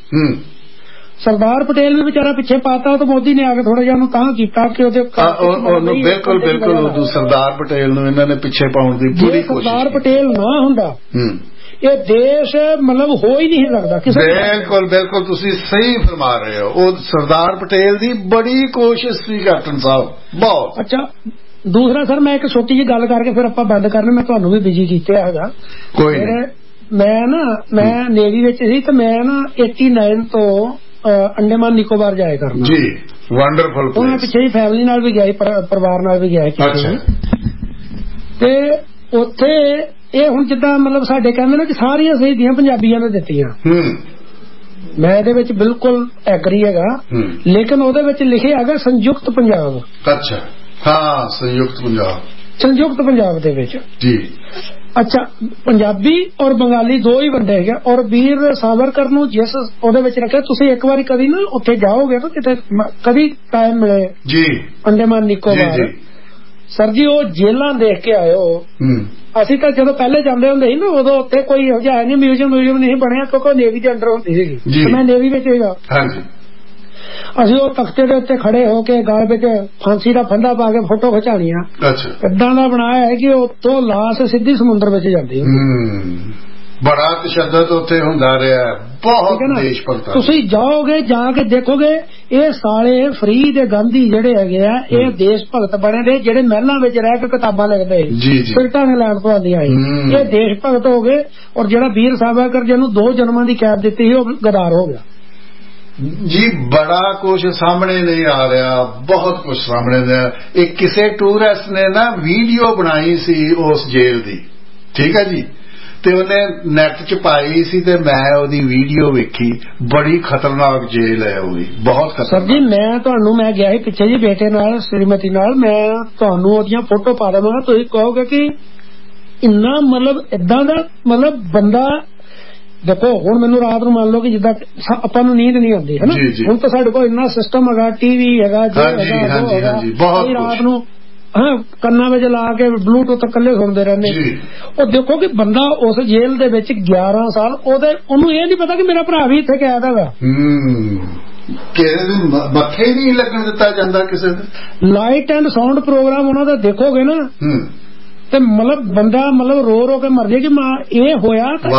ਸਰਦਾਰ ਪਟੇਲ ਵੀ ਵਿਚਾਰਾ ਪਿੱਛੇ ਪਾਤਾ, ਤਾਂ ਮੋਦੀ ਨੇ ਆ ਕੇ ਥੋੜਾ ਜਿਹਾ ਉਹਨੂੰ ਤਾਂ ਕੀਤਾ ਕਿ ਉਹਦੇ ਬਿਲਕੁਲ ਬਿਲਕੁਲ ਉਦੋਂ ਸਰਦਾਰ ਪਟੇਲ ਨੂੰ ਇਹਨਾਂ ਨੇ ਪਿੱਛੇ ਪਾਉਣ ਦੀ ਪੂਰੀ ਕੋਸ਼ਿਸ਼। ਸਰਦਾਰ ਪਟੇਲ ਨਾ ਹੁੰਦਾ ਇਹ ਦੇਸ਼ ਮਤਲਬ ਹੋ ਹੀ ਨਹੀਂ ਸਕਦਾ ਕਿਸੇ। ਬਿਲਕੁਲ ਬਿਲਕੁਲ, ਤੁਸੀਂ ਸਹੀ ਫਰਮਾ ਰਹੇ ਹੋ। ਉਹ ਸਰਦਾਰ ਪਟੇਲ ਦੀ ਬੜੀ ਕੋਸ਼ਿਸ਼ ਸੀ ਕੈਪਟਨ ਸਾਹਿਬ, ਬਹੁਤ। ਅੱਛਾ, ਦੂਸਰਾ ਸਰ ਮੈਂ ਇੱਕ ਛੋਟੀ ਜਿਹੀ ਗੱਲ ਕਰਕੇ ਫਿਰ ਆਪਾਂ ਬੰਦ ਕਰਨਾ, ਮੈਂ ਤੁਹਾਨੂੰ ਵੀ ਬਿਜੀ ਕੀਤਾ ਹੈਗਾ। ਕੋਈ ਨਹੀਂ। ਮੈਂ ਨਾ ਮੈਂ ਨੇਵੀ ਵਿੱਚ ਸੀ ਤੇ ਮੈਂ ਨਾ ਨੜਿਨਵੇਂ ਤੋਂ ਅੰਡੇਮਾਨ ਨਿਕੋਬਾਰ ਜਾਇਆ ਕਰਨਾ ਜੀ। ਵੰਡਰਫੁਲ। ਉਹ ਮੈਂ ਪਿੱਛੇ ਹੀ ਫੈਮਿਲੀ ਨਾਲ ਵੀ ਗਿਆ, ਪਰਿਵਾਰ ਨਾਲ ਵੀ ਗਿਆ। ਤੇ ਉੱਥੇ ਇਹ ਹੁਣ ਜਿੱਦਾਂ ਮਤਲਬ ਸਾਡੇ ਕਹਿੰਦੇ ਨੇ ਕਿ ਸਾਰੀਆਂ ਸ਼ਹੀਦੀਆਂ ਪੰਜਾਬੀਆਂ ਨੇ ਦਿੱਤੀਆਂ, ਮੈਂ ਇਹਦੇ ਵਿੱਚ ਬਿਲਕੁਲ ਐਗਰੀ ਹੈਗਾ, ਲੇਕਿਨ ਉਹਦੇ ਵਿੱਚ ਲਿਖਿਆ ਹੈਗਾ ਸੰਯੁਕਤ ਪੰਜਾਬ। ਅੱਛਾ, ਹਾਂ, ਸੰਯੁਕਤ ਪੰਜਾਬ, ਸੰਯੁਕਤ ਪੰਜਾਬ ਦੇ ਵਿੱਚ ਜੀ। ਅੱਛਾ, ਪੰਜਾਬੀ ਔਰ ਬੰਗਾਲੀ ਦੋ ਹੀ ਬੰਦੇ ਹੈਗੇ। ਔਰ ਵੀਰ ਸਾਵਰਕਰ ਨੂੰ ਜਿਸ ਉਹਦੇ ਵਿੱਚ ਰੱਖਿਆ, ਤੁਸੀਂ ਇੱਕ ਵਾਰੀ ਕਦੀ ਨਾ ਉੱਥੇ ਜਾਓਗੇ ਨਾ ਕਿਤੇ, ਕਦੀ ਟਾਈਮ ਮਿਲੇ ਜੀ, ਅੰਡੇਮਾਨ ਨਿਕੋਬਾਰ, ਸਰ ਜੀ ਉਹ ਜੇਲਾਂ ਦੇਖ ਕੇ ਆਇਓ। ਅਸੀਂ ਤਾਂ ਜਦੋਂ ਪਹਿਲੇ ਜਾਂਦੇ ਹੁੰਦੇ ਸੀ ਨਾ, ਉਦੋਂ ਉੱਥੇ ਕੋਈ ਇਹੋ ਜਿਹਾ ਨਹੀਂ, ਮਿਊਜ਼ੀਅਮ ਮਿਊਜ਼ੀਅਮ ਨਹੀਂ ਬਣਿਆ, ਕਿਉਂਕਿ ਨੇਵੀ ਦੇ ਅੰਡਰ ਹੁੰਦੀ ਸੀਗੀ, ਮੈਂ ਨੇਵੀ ਵਿੱਚ ਸੀਗਾ। ਅਸੀਂ ਉਹ ਤਖਤੇ ਦੇ ਉੱਤੇ ਖੜੇ ਹੋ ਕੇ ਗਲ ਵਿੱਚ ਫਾਂਸੀ ਦਾ ਫੰਦਾ ਪਾ ਕੇ ਫੋਟੋ ਖਿਚਾਣੀਆਂ। ਏਦਾਂ ਦਾ ਬਣਾਇਆ ਹੈ ਕਿ ਉੱਥੋਂ ਲਾਸ਼ ਸਿੱਧੀ ਸਮੁੰਦਰ ਵਿੱਚ ਜਾਂਦੀ। ਬੜਾ ਤਸ਼ੱਦਦ ਉੱਥੇ ਹੁੰਦਾ ਰਿਹਾ, ਬਹੁਤ ਦੇਸ਼ ਭਗਤ। ਤੁਸੀਂ ਜਾਓਗੇ, ਜਾ ਕੇ ਦੇਖੋਗੇ, ਇਹ ਸਾਲੇ ਫਰੀ ਦੇ ਗਾਂਧੀ ਜਿਹੜੇ ਹੈਗੇ ਆ, ਇਹ ਦੇਸ਼ ਭਗਤ ਬਣੇ ਨੇ, ਜਿਹੜੇ ਮਹਿਲਾਂ ਵਿੱਚ ਰਹਿ ਕੇ ਕਿਤਾਬਾਂ ਲਿਖਦੇ ਸਿਗਰਟਾਂ ਦੇ ਲੈਣ ਤੋਂ ਆਉਂਦੀਆਂ ਸੀ, ਇਹ ਦੇਸ਼ ਭਗਤ ਹੋ ਗਏ। ਔਰ ਜਿਹੜਾ ਵੀਰ ਸਾਵਰਕਰ ਜਿਹਨੂੰ ਦੋ ਜਨਮਾਂ ਦੀ ਕੈਦ ਦਿੱਤੀ ਸੀ, ਉਹ ਗਦਾਰ ਹੋ ਗਿਆ ਜੀ। ਬੜਾ ਕੁਝ ਸਾਹਮਣੇ ਨਹੀਂ ਆ ਰਿਹਾ, ਬਹੁਤ ਕੁਝ ਸਾਹਮਣੇ ਨਹੀਂ। ਇੱਕ ਕਿਸੇ ਟੂਰਿਸਟ ਨੇ ਨਾ ਵੀਡੀਓ ਬਣਾਈ ਸੀ ਉਸ ਜੇਲ੍ਹ ਦੀ, ਠੀਕ ਹੈ ਜੀ, ਤੇ ਉਹਨੇ ਨੈਟ ਚ ਪਾਈ ਸੀ ਤੇ ਮੈਂ ਉਹਦੀ ਵੀਡੀਓ ਵੇਖੀ। ਬੜੀ ਖਤਰਨਾਕ ਜੇਲ੍ਹ ਹੈ ਉਹ ਵੀ, ਬਹੁਤ ਖਤਰਨਾਕ। ਸਰ ਜੀ ਮੈਂ ਤੁਹਾਨੂੰ, ਮੈਂ ਗਿਆ ਸੀ ਪਿੱਛੇ ਜੀ ਬੇਟੇ ਨਾਲ, ਸ਼੍ਰੀਮਤੀ ਨਾਲ, ਮੈਂ ਤੁਹਾਨੂੰ ਉਹਦੀਆਂ ਫੋਟੋ ਪਾ ਦੇਵਾਂਗਾ, ਤੁਸੀਂ ਕਹੋਗੇ ਕਿ ਇੰਨਾ ਮਤਲਬ ਏਦਾਂ ਦਾ ਮਤਲਬ ਬੰਦਾ। ਦੇਖੋ ਹੁਣ ਮੈਨੂੰ ਰਾਤ ਨੂੰ ਮੰਨ ਲਓ ਕਿ ਜਿੱਦਾਂ ਆਪਾਂ ਨੂੰ ਨੀਂਦ ਨਹੀਂ ਆਉਂਦੀ ਹੈ ਨਾ, ਹੁਣ ਤਾਂ ਸਾਡੇ ਕੋਲ ਇੰਨਾ ਸਿਸਟਮ ਹੈਗਾ, ਟੀਵੀ ਹੈਗਾ, ਰਾਤ ਨੂੰ ਹਾਂ ਕੰਨਾਂ ਵਿੱਚ ਲਾ ਕੇ ਬਲੂਟੂਥ ਇਕੱਲੇ ਸੁਣਦੇ ਰਹਿੰਦੇ। ਉਹ ਦੇਖੋ ਕਿ ਬੰਦਾ ਉਸ ਜੇਲ੍ਹ ਦੇ ਵਿੱਚ ਗਿਆਰਾਂ ਸਾਲ, ਉਹਦੇ ਉਹਨੂੰ ਇਹ ਨਹੀਂ ਪਤਾ ਕਿ ਮੇਰਾ ਭਰਾ ਵੀ ਇੱਥੇ ਕੈਦ ਹੈਗਾ। ਕਿਸੇ ਦੀ ਮੱਥੇ ਹੀ ਨਹੀਂ ਲੱਗਣ ਦਿੱਤਾ ਜਾਂਦਾ ਕਿਸੇ ਦੇ। ਲਾਈਟ ਐਂਡ ਸਾਊਂਡ ਪ੍ਰੋਗਰਾਮ ਉਹਨਾਂ ਦਾ ਦੇਖੋਗੇ ਨਾ ਤੇ ਮਤਲਬ ਬੰਦਾ ਮਤਲਬ ਰੋ ਰੋ ਕੇ ਮਰ ਜੇ ਕਿ ਮਾਂ ਇਹ ਹੋਇਆ ਤਾਂ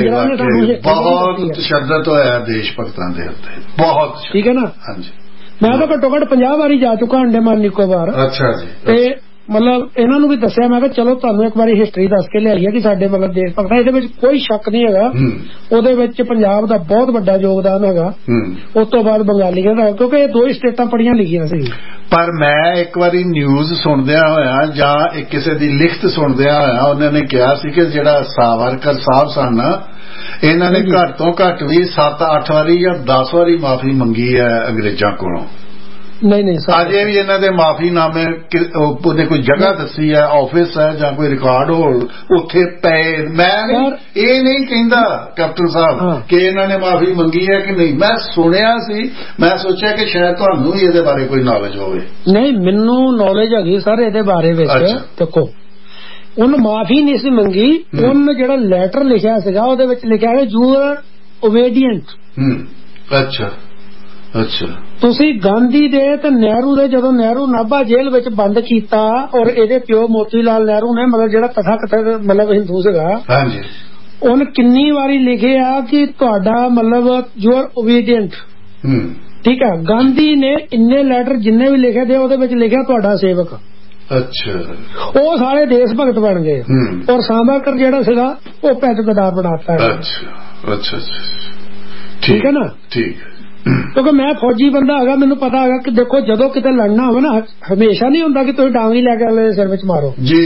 ਬਹੁਤ ਤਸ਼ੱਦਦ ਹੋਇਆ ਦੇਸ਼ ਭਗਤਾਂ ਦੇ ਉੱਤੇ ਬਹੁਤ। ਠੀਕ ਹੈ ਨਾ। ਹਾਂਜੀ ਮੈਂ ਤਾਂ ਘੱਟੋ ਘੱਟ ਪੰਜਾਹ ਵਾਰੀ ਜਾ ਚੁੱਕਾ ਅੰਡੇਮਾਨ ਨਿਕੋਬਾਰ। ਅੱਛਾ ਜੀ। ਤੇ ਮਤਲਬ ਇਹਨਾਂ ਨੂੰ ਵੀ ਦੱਸਿਆ ਮੈਂ ਕਿਹਾ ਚਲੋ ਤੁਹਾਨੂੰ ਇੱਕ ਵਾਰੀ ਹਿਸਟਰੀ ਦੱਸ ਕੇ ਲਿਆਈਏ ਕਿ ਸਾਡੇ ਮਤਲਬ ਦੇਸ਼ ਭਗਤਾਂ ਇਹਦੇ ਵਿੱਚ ਕੋਈ ਸ਼ੱਕ ਨਹੀਂ ਹੈਗਾ। ਉਹਦੇ ਵਿੱਚ ਪੰਜਾਬ ਦਾ ਬਹੁਤ ਵੱਡਾ ਯੋਗਦਾਨ ਹੈਗਾ। ਉਸ ਤੋਂ ਬਾਅਦ ਬੰਗਾਲੀਆਂ ਦਾ, ਕਿਉਂਕਿ ਇਹ ਦੋ ਹੀ ਸਟੇਟਾਂ ਪੜੀਆਂ ਲਿਖੀਆਂ ਸੀ। ਪਰ ਮੈਂ ਇੱਕ ਵਾਰੀ ਨਿਊਜ਼ ਸੁਣਦਿਆਂ ਹੋਇਆ ਜਾਂ ਕਿਸੇ ਦੀ ਲਿਖਤ ਸੁਣਦਿਆਂ ਹੋਇਆ ਉਹਨਾਂ ਨੇ ਕਿਹਾ ਸੀ ਕਿ ਜਿਹੜਾ ਸਾਵਰਕਰ ਸਾਹਿਬ ਸਨ ਇਹਨਾਂ ਨੇ ਘੱਟ ਤੋਂ ਘੱਟ ਵੀ ਸੱਤ ਅੱਠ ਵਾਰੀ ਜਾਂ ਦਸ ਵਾਰੀ ਮਾਫੀ ਮੰਗੀ ਹੈ ਅੰਗਰੇਜ਼ਾਂ ਕੋਲੋਂ। ਨਹੀਂ ਨਹੀਂ ਅਜੇ ਵੀ ਇਹਨਾਂ ਦੇ ਮਾਫੀਨਾਮੇ ਉਹਨੇ ਕੋਈ ਜਗ੍ਹਾ ਦੱਸੀ ਹੈ, ਆਫਿਸ ਹੈ ਜਾਂ ਕੋਈ ਰਿਕਾਰਡ ਹੋਲ ਉੱਥੇ ਪਏ। ਮੈਂ ਇਹ ਨਹੀਂ ਕਹਿੰਦਾ ਕੈਪਟਨ ਸਾਹਿਬ ਕਿ ਇਹਨਾਂ ਨੇ ਮਾਫੀ ਮੰਗੀ ਹੈ ਕਿ ਨਹੀਂ, ਮੈਂ ਸੁਣਿਆ ਸੀ, ਮੈਂ ਸੋਚਿਆ ਕਿ ਸ਼ਾਇਦ ਤੁਹਾਨੂੰ ਵੀ ਇਹਦੇ ਬਾਰੇ ਕੋਈ ਨੌਲੇਜ ਹੋਵੇ। ਨਹੀਂ ਮੈਨੂੰ ਨੌਲੇਜ ਹੈਗੀ ਸਰ ਇਹਦੇ ਬਾਰੇ ਵਿੱਚ। ਦੇਖੋ ਉਹਨੂੰ ਮਾਫੀ ਨਹੀਂ ਸੀ ਮੰਗੀ, ਉਹਨੇ ਜਿਹੜਾ ਲੈਟਰ ਲਿਖਿਆ ਸੀਗਾ ਉਹਦੇ ਵਿੱਚ ਲਿਖਿਆ ਹੈ ਯੂ ਆਰ ਓਬੀਡੀਐਂਟ। ਅੱਛਾ ਅੱਛਾ। ਤੁਸੀਂ ਗਾਂਧੀ ਦੇ ਤੇ ਨਹਿਰੂ ਦੇ ਜਦੋਂ ਨਹਿਰੂ ਨਾਭਾ ਜੇਲ੍ਹ ਵਿੱਚ ਬੰਦ ਕੀਤਾ ਔਰ ਇਹਦੇ ਪਿਓ ਮੋਤੀ ਲਾਲ ਨਹਿਰੂ ਨੇ ਮਤਲਬ ਜਿਹੜਾ ਤਥਾ ਕਥਿਤ ਮਤਲਬ ਹਿੰਦੂ ਸੀਗਾ ਹਾਂਜੀ ਉਹਨੇ ਕਿੰਨੀ ਵਾਰੀ ਲਿਖਿਆ ਕਿ ਤੁਹਾਡਾ ਮਤਲਬ ਯੂ ਆਰ ਓਬੀਡੀਐਂਟ। ਠੀਕ ਹੈ। ਗਾਂਧੀ ਨੇ ਇੰਨੇ ਲੈਟਰ ਜਿੰਨੇ ਵੀ ਲਿਖੇ ਦੇ ਉਹਦੇ ਵਿੱਚ ਲਿਖਿਆ ਤੁਹਾਡਾ ਸੇਵਕ। ਅੱਛਾ। ਉਹ ਸਾਰੇ ਦੇਸ਼ ਭਗਤ ਬਣ ਗਏ ਔਰ ਸਾਵਰਕਰ ਜਿਹੜਾ ਸੀਗਾ ਉਹ ਪੈਦ ਗਦਾਰ ਬਣਾਤਾ। ਅੱਛਾ ਅੱਛਾ ਠੀਕ ਹੈ ਨਾ। ਠੀਕ। ਕਿਉਂਕਿ ਮੈਂ ਫੌਜੀ ਬੰਦਾ ਹੈਗਾ, ਮੈਨੂੰ ਪਤਾ ਹੈਗਾ ਕਿ ਦੇਖੋ ਜਦੋਂ ਕਿਤੇ ਲੜਨਾ ਹੋਵੇ ਨਾ ਹਮੇਸ਼ਾ ਨਹੀਂ ਹੁੰਦਾ ਕਿ ਤੁਸੀਂ ਡਾਂਗੀ ਲੈ ਕੇ ਅਗਲੇ ਦੇ ਸਿਰ ਵਿੱਚ ਮਾਰੋ ਜੀ।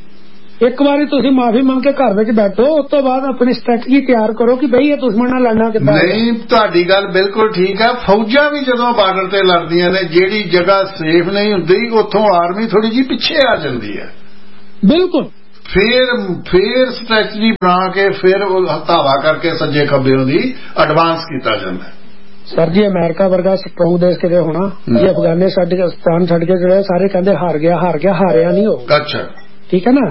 ਇੱਕ ਵਾਰੀ ਤੁਸੀਂ ਮਾਫੀ ਮੰਗ ਕੇ ਘਰ ਵਿੱਚ ਬੈਠੋ, ਉਸ ਤੋਂ ਬਾਅਦ ਆਪਣੀ ਸਟ੍ਰੈਟਜੀ ਤਿਆਰ ਕਰੋ ਕਿ ਬਈ ਇਹ ਦੁਸ਼ਮਣ ਨਾਲ ਲੜਨਾ ਕਿੱਦਾਂ। ਨਹੀਂ ਤੁਹਾਡੀ ਗੱਲ ਬਿਲਕੁਲ ਠੀਕ ਹੈ। ਫੌਜਾਂ ਵੀ ਜਦੋਂ ਬਾਰਡਰ ਤੇ ਲੜਦੀਆਂ ਨੇ ਜਿਹੜੀ ਜਗ੍ਹਾ ਸੇਫ ਨਹੀਂ ਹੁੰਦੀ ਉੱਥੋਂ ਆਰਮੀ ਥੋੜੀ ਜਿਹੀ ਪਿੱਛੇ ਆ ਜਾਂਦੀ ਹੈ। ਬਿਲਕੁਲ। ਫਿਰ ਫਿਰ ਸਟ੍ਰੈਟਜੀ ਬਣਾ ਕੇ ਫਿਰ ਧਾਵਾ ਕਰਕੇ ਸੱਜੇ ਖੱਬੇ ਦੀ ਐਡਵਾਂਸ ਕੀਤਾ ਜਾਂਦਾ। ਸਰ ਜੀ ਅਮਰੀਕਾ ਵਰਗਾ ਸਟਰੋਂਗ ਦੇਸ਼ ਕਿਤੇ ਹੋਣਾ ਜੇ ਅਫਗਾਨਿਸਤਾਨ ਛੱਡ ਕੇ ਜਿਹੜੇ ਸਾਰੇ ਕਹਿੰਦੇ ਹਾਰ ਗਿਆ ਹਾਰ ਗਿਆ ਹਾਰਿਆ ਨਹੀਂ ਹੋਊਗਾ। ਅੱਛਾ ਠੀਕ ਹੈ ਨਾ।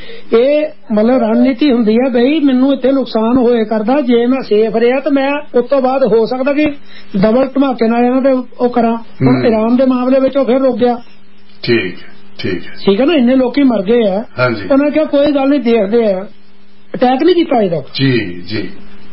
ਇਹ ਮਤਲਬ ਰਣਨੀਤੀ ਹੁੰਦੀ ਹੈ ਬਈ ਮੈਨੂੰ ਇੱਥੇ ਨੁਕਸਾਨ ਹੋਏ ਕਰਦਾ, ਜੇ ਮੈਂ ਸੇਫ ਰਿਹਾ ਤਾਂ ਮੈਂ ਉਸ ਤੋਂ ਬਾਅਦ ਹੋ ਸਕਦਾ ਕਿ ਡਬਲ ਧਮਾਕੇ ਨਾਲ ਇਹਨਾਂ ਤੇ ਉਹ ਕਰਾਂ। ਹੁਣ ਇਰਾਨ ਦੇ ਮਾਮਲੇ ਵਿੱਚ ਉਹ ਫਿਰ ਰੁਕ ਗਿਆ। ਠੀਕ ਠੀਕ ਠੀਕ ਹੈ ਨਾ। ਇੰਨੇ ਲੋਕੀ ਮਰ ਗਏ ਆ। ਉਹਨਾਂ ਕਿਹਾ ਕੋਈ ਗੱਲ ਨਹੀਂ ਦੇਖਦੇ ਆ, ਅਟੈਕ ਨਹੀਂ ਕੀਤਾ ਇਹਦਾ। ਜੀ ਜੀ।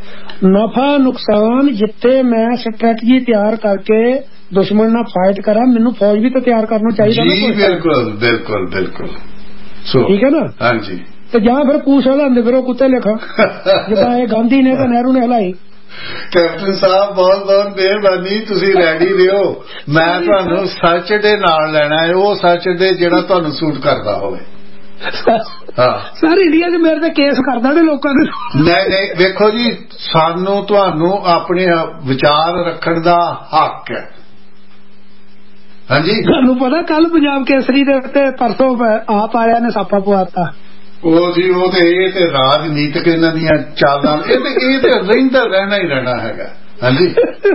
ਨਫਾ ਨੁਕਸਾਨ ਜਿੱਥੇ ਮੈਂ ਸਟ੍ਰੈਟਜੀ ਤਿਆਰ ਕਰਕੇ ਦੁਸ਼ਮਣ ਨਾਲ ਫਾਈਟ ਕਰਾਂ ਮੈਨੂੰ ਫੌਜ ਵੀ ਤਾਂ ਤਿਆਰ ਕਰਨਾ ਚਾਹੀਦਾ ਨਾ। ਜੀ ਬਿਲਕੁਲ ਬਿਲਕੁਲ ਬਿਲਕੁਲ। ਠੀਕ ਹੈ ਨਾ। ਹਾਂਜੀ। ਤੇ ਜਾਂ ਫਿਰ ਪੂਛ ਹਲਾਉਂਦੇ ਫਿਰ ਉਹ ਕੁੱਤੇ ਲਿਖਾ ਜਿੱਦਾਂ ਇਹ ਗਾਂਧੀ ਨੇ ਤੇ ਨਹਿਰੂ ਨੇ ਹਲਾਈ। ਕੈਪਟਨ ਸਾਹਿਬ ਬਹੁਤ ਬਹੁਤ ਮਿਹਰਬਾਨੀ, ਤੁਸੀਂ ਰੈਡੀ ਰਹੋ। ਮੈਂ ਤੁਹਾਨੂੰ ਸੱਚ ਦੇ ਨਾਲ ਲੈਣਾ ਹੈ, ਉਹ ਸੱਚ ਦੇ ਜਿਹੜਾ ਤੁਹਾਨੂੰ ਸੂਟ ਕਰਦਾ ਹੋਵੇ। ਹਾਂ ਸਰ ਇੰਡੀਆ 'ਚ ਮੇਰੇ ਤੇ ਕੇਸ ਕਰਦਾ ਨੇ ਲੋਕਾਂ ਦੇ। ਨਹੀਂ ਨਹੀਂ ਵੇਖੋ ਜੀ ਸਾਨੂੰ ਤੁਹਾਨੂੰ ਆਪਣੇ ਵਿਚਾਰ ਰੱਖਣ ਦਾ ਹੱਕ ਹੈ। ਹਾਂਜੀ ਤੁਹਾਨੂੰ ਪਤਾ ਕੱਲ ਪੰਜਾਬ ਕੇਸਰੀ ਦੇ ਉੱਤੇ ਪਰਸੋਂ ਆਪ ਆਇਆ ਨੇ ਸਾਪਾ ਪਵਾਤਾ। ਉਹ ਜੀ ਉਹ ਤੇ ਇਹ ਤੇ ਰਾਜਨੀਤਿਕ ਇਹਨਾਂ ਦੀਆਂ ਚਾਲਾਂ ਇਹ ਤੇ ਇਹ ਤੇ ਰਹਿੰਦਾ ਰਹਿਣਾ ਹੀ ਰਹਿਣਾ ਹੈਗਾ। ਹਾਂਜੀ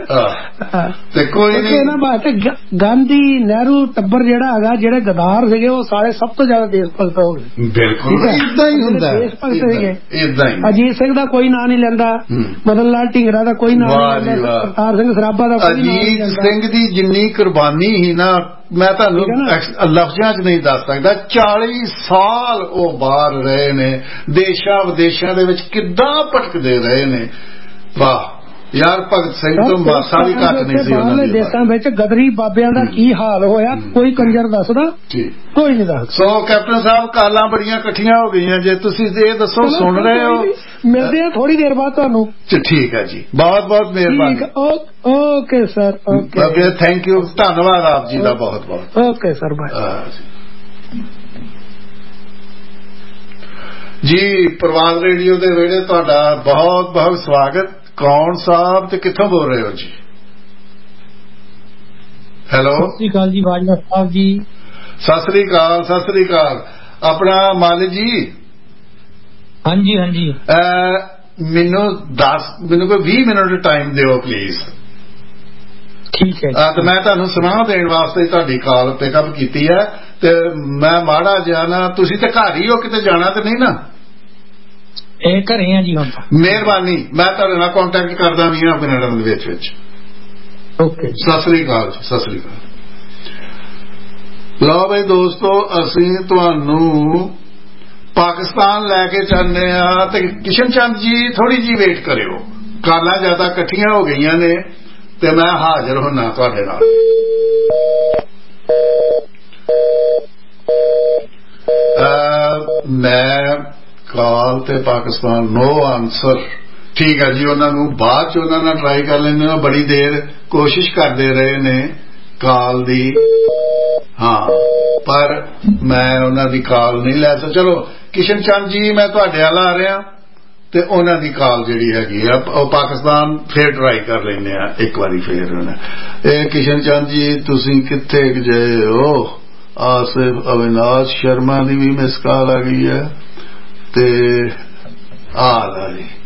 ਤੇ ਕੋਈ ਨਹੀਂ ਇਹਨਾਂ ਵਾਸਤੇ ਗਾਂਧੀ ਨਹਿਰੂ ਟੱਬਰ ਜਿਹੜਾ ਹੈਗਾ ਜਿਹੜੇ ਗਦਾਰ ਸੀਗੇ ਉਹ ਸਾਰੇ ਸਭ ਤੋਂ ਜ਼ਿਆਦਾ ਦੇਸ਼ ਭਗਤ ਹੋ ਗਏ। ਬਿਲਕੁਲ ਇਦਾਂ ਹੀ ਹੁੰਦਾ ਦੇਸ਼ ਭਗਤ ਸੀਗੇ। ਇਦਾਂ ਹੀ ਅਜੀਤ ਸਿੰਘ ਦਾ ਕੋਈ ਨਾਂ ਨਹੀਂ ਲੈਂਦਾ, ਮਦਨ ਲਾਲ ਢੀਂਗਰਾ ਦਾ ਕੋਈ ਨਾਂ ਨਹੀਂ ਲੈਂਦਾ, ਕਰਤਾਰ ਸਿੰਘ ਸਰਾਭਾ ਦਾ ਕੋਈ ਨਾਂ ਨਹੀਂ ਲੈਂਦਾ। ਅਜੀਤ ਸਿੰਘ ਦੀ ਜਿੰਨੀ ਕੁਰਬਾਨੀ ਸੀ ਨਾ ਮੈਂ ਤੁਹਾਨੂੰ ਲਫ਼ਜ਼ਾਂ 'ਚ ਨਹੀਂ ਦੱਸ ਸਕਦਾ। ਚਾਲੀ ਸਾਲ ਉਹ ਬਾਹਰ ਰਹੇ ਨੇ, ਦੇਸ਼ਾਂ ਵਿਦੇਸ਼ਾਂ ਦੇ ਵਿੱਚ ਕਿੱਦਾਂ ਭਟਕਦੇ ਰਹੇ ਨੇ। ਵਾਹ ਯਾਰ ਭਗਤ ਸਿੰਘ ਤੋਂ ਮਾਸਾ ਵੀ ਘੱਟ ਨਹੀਂ ਸੀ ਉਹਨਾਂ ਦੇ ਦੇਸ਼ਾਂ ਵਿੱਚ ਗਦਰੀ ਬਾਬਿਆਂ ਦਾ ਕੀ ਹਾਲ ਹੋਇਆ ਕੋਈ ਕੰਜਰ ਦੱਸਦਾ ਕੋਈ ਨਹੀਂ ਦੱਸਦਾ। ਸੋ ਕੈਪਟਨ ਸਾਹਿਬ ਕਾਲਾਂ ਬੜੀਆਂ ਇਕੱਠੀਆਂ ਹੋ ਗਈਆਂ, ਜੇ ਤੁਸੀਂ ਇਹ ਦੱਸੋ ਸੁਣ ਰਹੇ ਹੋ। ਮਿਲਦੇ ਆ ਥੋੜੀ ਦੇਰ ਬਾਅਦ ਤੁਹਾਨੂੰ। ਠੀਕ ਹੈ ਜੀ ਬਹੁਤ ਬਹੁਤ ਮਿਹਰਬਾਨੀ। Okay sir okay thank you ਧੰਨਵਾਦ ਆਪ ਜੀ ਦਾ ਬਹੁਤ ਬਹੁਤ। ਓਕੇ ਸਰ ਬਾਏ ਜੀ। ਪ੍ਰਵਾਦ ਰੇਡੀਓ ਦੇ ਵਿਹੜੇ ਤੁਹਾਡਾ ਬਹੁਤ ਬਹੁਤ ਸਵਾਗਤ। ਕੌਣ ਸਾਹਿਬ ਤੇ ਕਿੱਥੋਂ ਬੋਲ ਰਹੇ ਹੋ ਜੀ? ਹੈਲੋ ਸਤਿ ਸ੍ਰੀ ਅਕਾਲ ਜੀ ਬਾਜਵਾ ਸਾਹਿਬ ਜੀ। ਸਤਿ ਸ੍ਰੀ ਅਕਾਲ ਸਤਿ ਸ੍ਰੀ ਅਕਾਲ। ਆਪਣਾ ਮਾਲਿਕ ਜੀ। ਹਾਂਜੀ ਹਾਂਜੀ ਮੈਨੂੰ ਦਸ ਮੈਨੂੰ ਕੋਈ ਵੀਹ ਮਿੰਟ ਟਾਈਮ ਦਿਓ ਪਲੀਜ਼। ਠੀਕ ਹੈ। ਤੇ ਮੈਂ ਤੁਹਾਨੂੰ ਸੁਨਾਹ ਦੇਣ ਵਾਸਤੇ ਤੁਹਾਡੀ ਕਾਲ ਪਿਕਅਪ ਕੀਤੀ ਹੈ ਤੇ ਮੈਂ ਮਾੜਾ ਜਿਹਾ ਨਾ ਤੁਸੀਂ ਤੇ ਘਰ ਹੀ ਹੋ, ਕਿਤੇ ਜਾਣਾ ਤੇ ਨਹੀਂ ਨਾ? ਇਹ ਘਰੇ ਆ ਜੀ ਹੁਣ। ਮਿਹਰਬਾਨੀ ਮੈਂ ਤੁਹਾਡੇ ਨਾਲ ਕੰਟੈਕਟ ਕਰਦਾ ਵੀਹਾਂ ਮਿੰਟਾਂ ਦੇ ਵਿੱਚ ਵਿੱਚ। ਓਕੇ ਸਤਿ ਸ੍ਰੀ ਅਕਾਲ ਜੀ। ਸਤਿ ਸ੍ਰੀ ਅਕਾਲ। ਲਓ ਬਈ ਦੋਸਤੋ, ਅਸੀਂ ਤੁਹਾਨੂੰ ਪਾਕਿਸਤਾਨ ਲੈ ਕੇ ਚੱਲਦੇ ਆ ਤੇ ਕਿਸ਼ਨ ਚੰਦ ਜੀ ਥੋੜੀ ਜੀ ਵੇਟ ਕਰਿਓ, ਕਾਲਾਂ ਜ਼ਿਆਦਾ ਇਕੱਠੀਆਂ ਹੋ ਗਈਆਂ ਨੇ ਤੇ ਮੈਂ ਹਾਜ਼ਰ ਹੁੰਨਾ ਤੁਹਾਡੇ ਨਾਲ। ਮੈਂ ਕਾਲ ਤੇ ਪਾਕਿਸਤਾਨ ਨੋ ਆਨਸਰ। ਠੀਕ ਹੈ ਜੀ, ਉਹਨਾਂ ਨੂੰ ਬਾਅਦ ਚ ਉਹਨਾਂ ਨਾਲ ਟਰਾਈ ਕਰ ਲੈਂਦੇ ਹਾਂ। ਬੜੀ ਦੇਰ ਕੋਸ਼ਿਸ਼ ਕਰਦੇ ਰਹੇ ਨੇ ਕਾਲ ਦੀ, ਹਾਂ, ਪਰ ਮੈਂ ਉਹਨਾਂ ਦੀ ਕਾਲ ਨਹੀਂ ਲੈ ਸਕਦਾ। ਚਲੋ ਕਿਸ਼ਨ ਚੰਦ ਜੀ, ਮੈਂ ਤੁਹਾਡੇ ਵੱਲ ਆ ਰਿਹਾ ਤੇ ਉਹਨਾਂ ਦੀ ਕਾਲ ਜਿਹੜੀ ਹੈਗੀ ਆ ਉਹ ਪਾਕਿਸਤਾਨ ਫੇਰ ਟਰਾਈ ਕਰ ਲੈਂਦੇ ਆ ਇੱਕ ਵਾਰੀ ਫੇਰ। ਇਹ ਕਿਸ਼ਨ ਚੰਦ ਜੀ ਤੁਸੀਂ ਕਿੱਥੇ ਗਏ ਹੋ? ਆਸਿਫ ਅਵਿਨਾਸ਼ ਸ਼ਰਮਾ ਦੀ ਵੀ ਮਿਸ ਕਾਲ ਆ ਗਈ ਹੈ ਤੇ ਆ ਲਾ ਜੀ।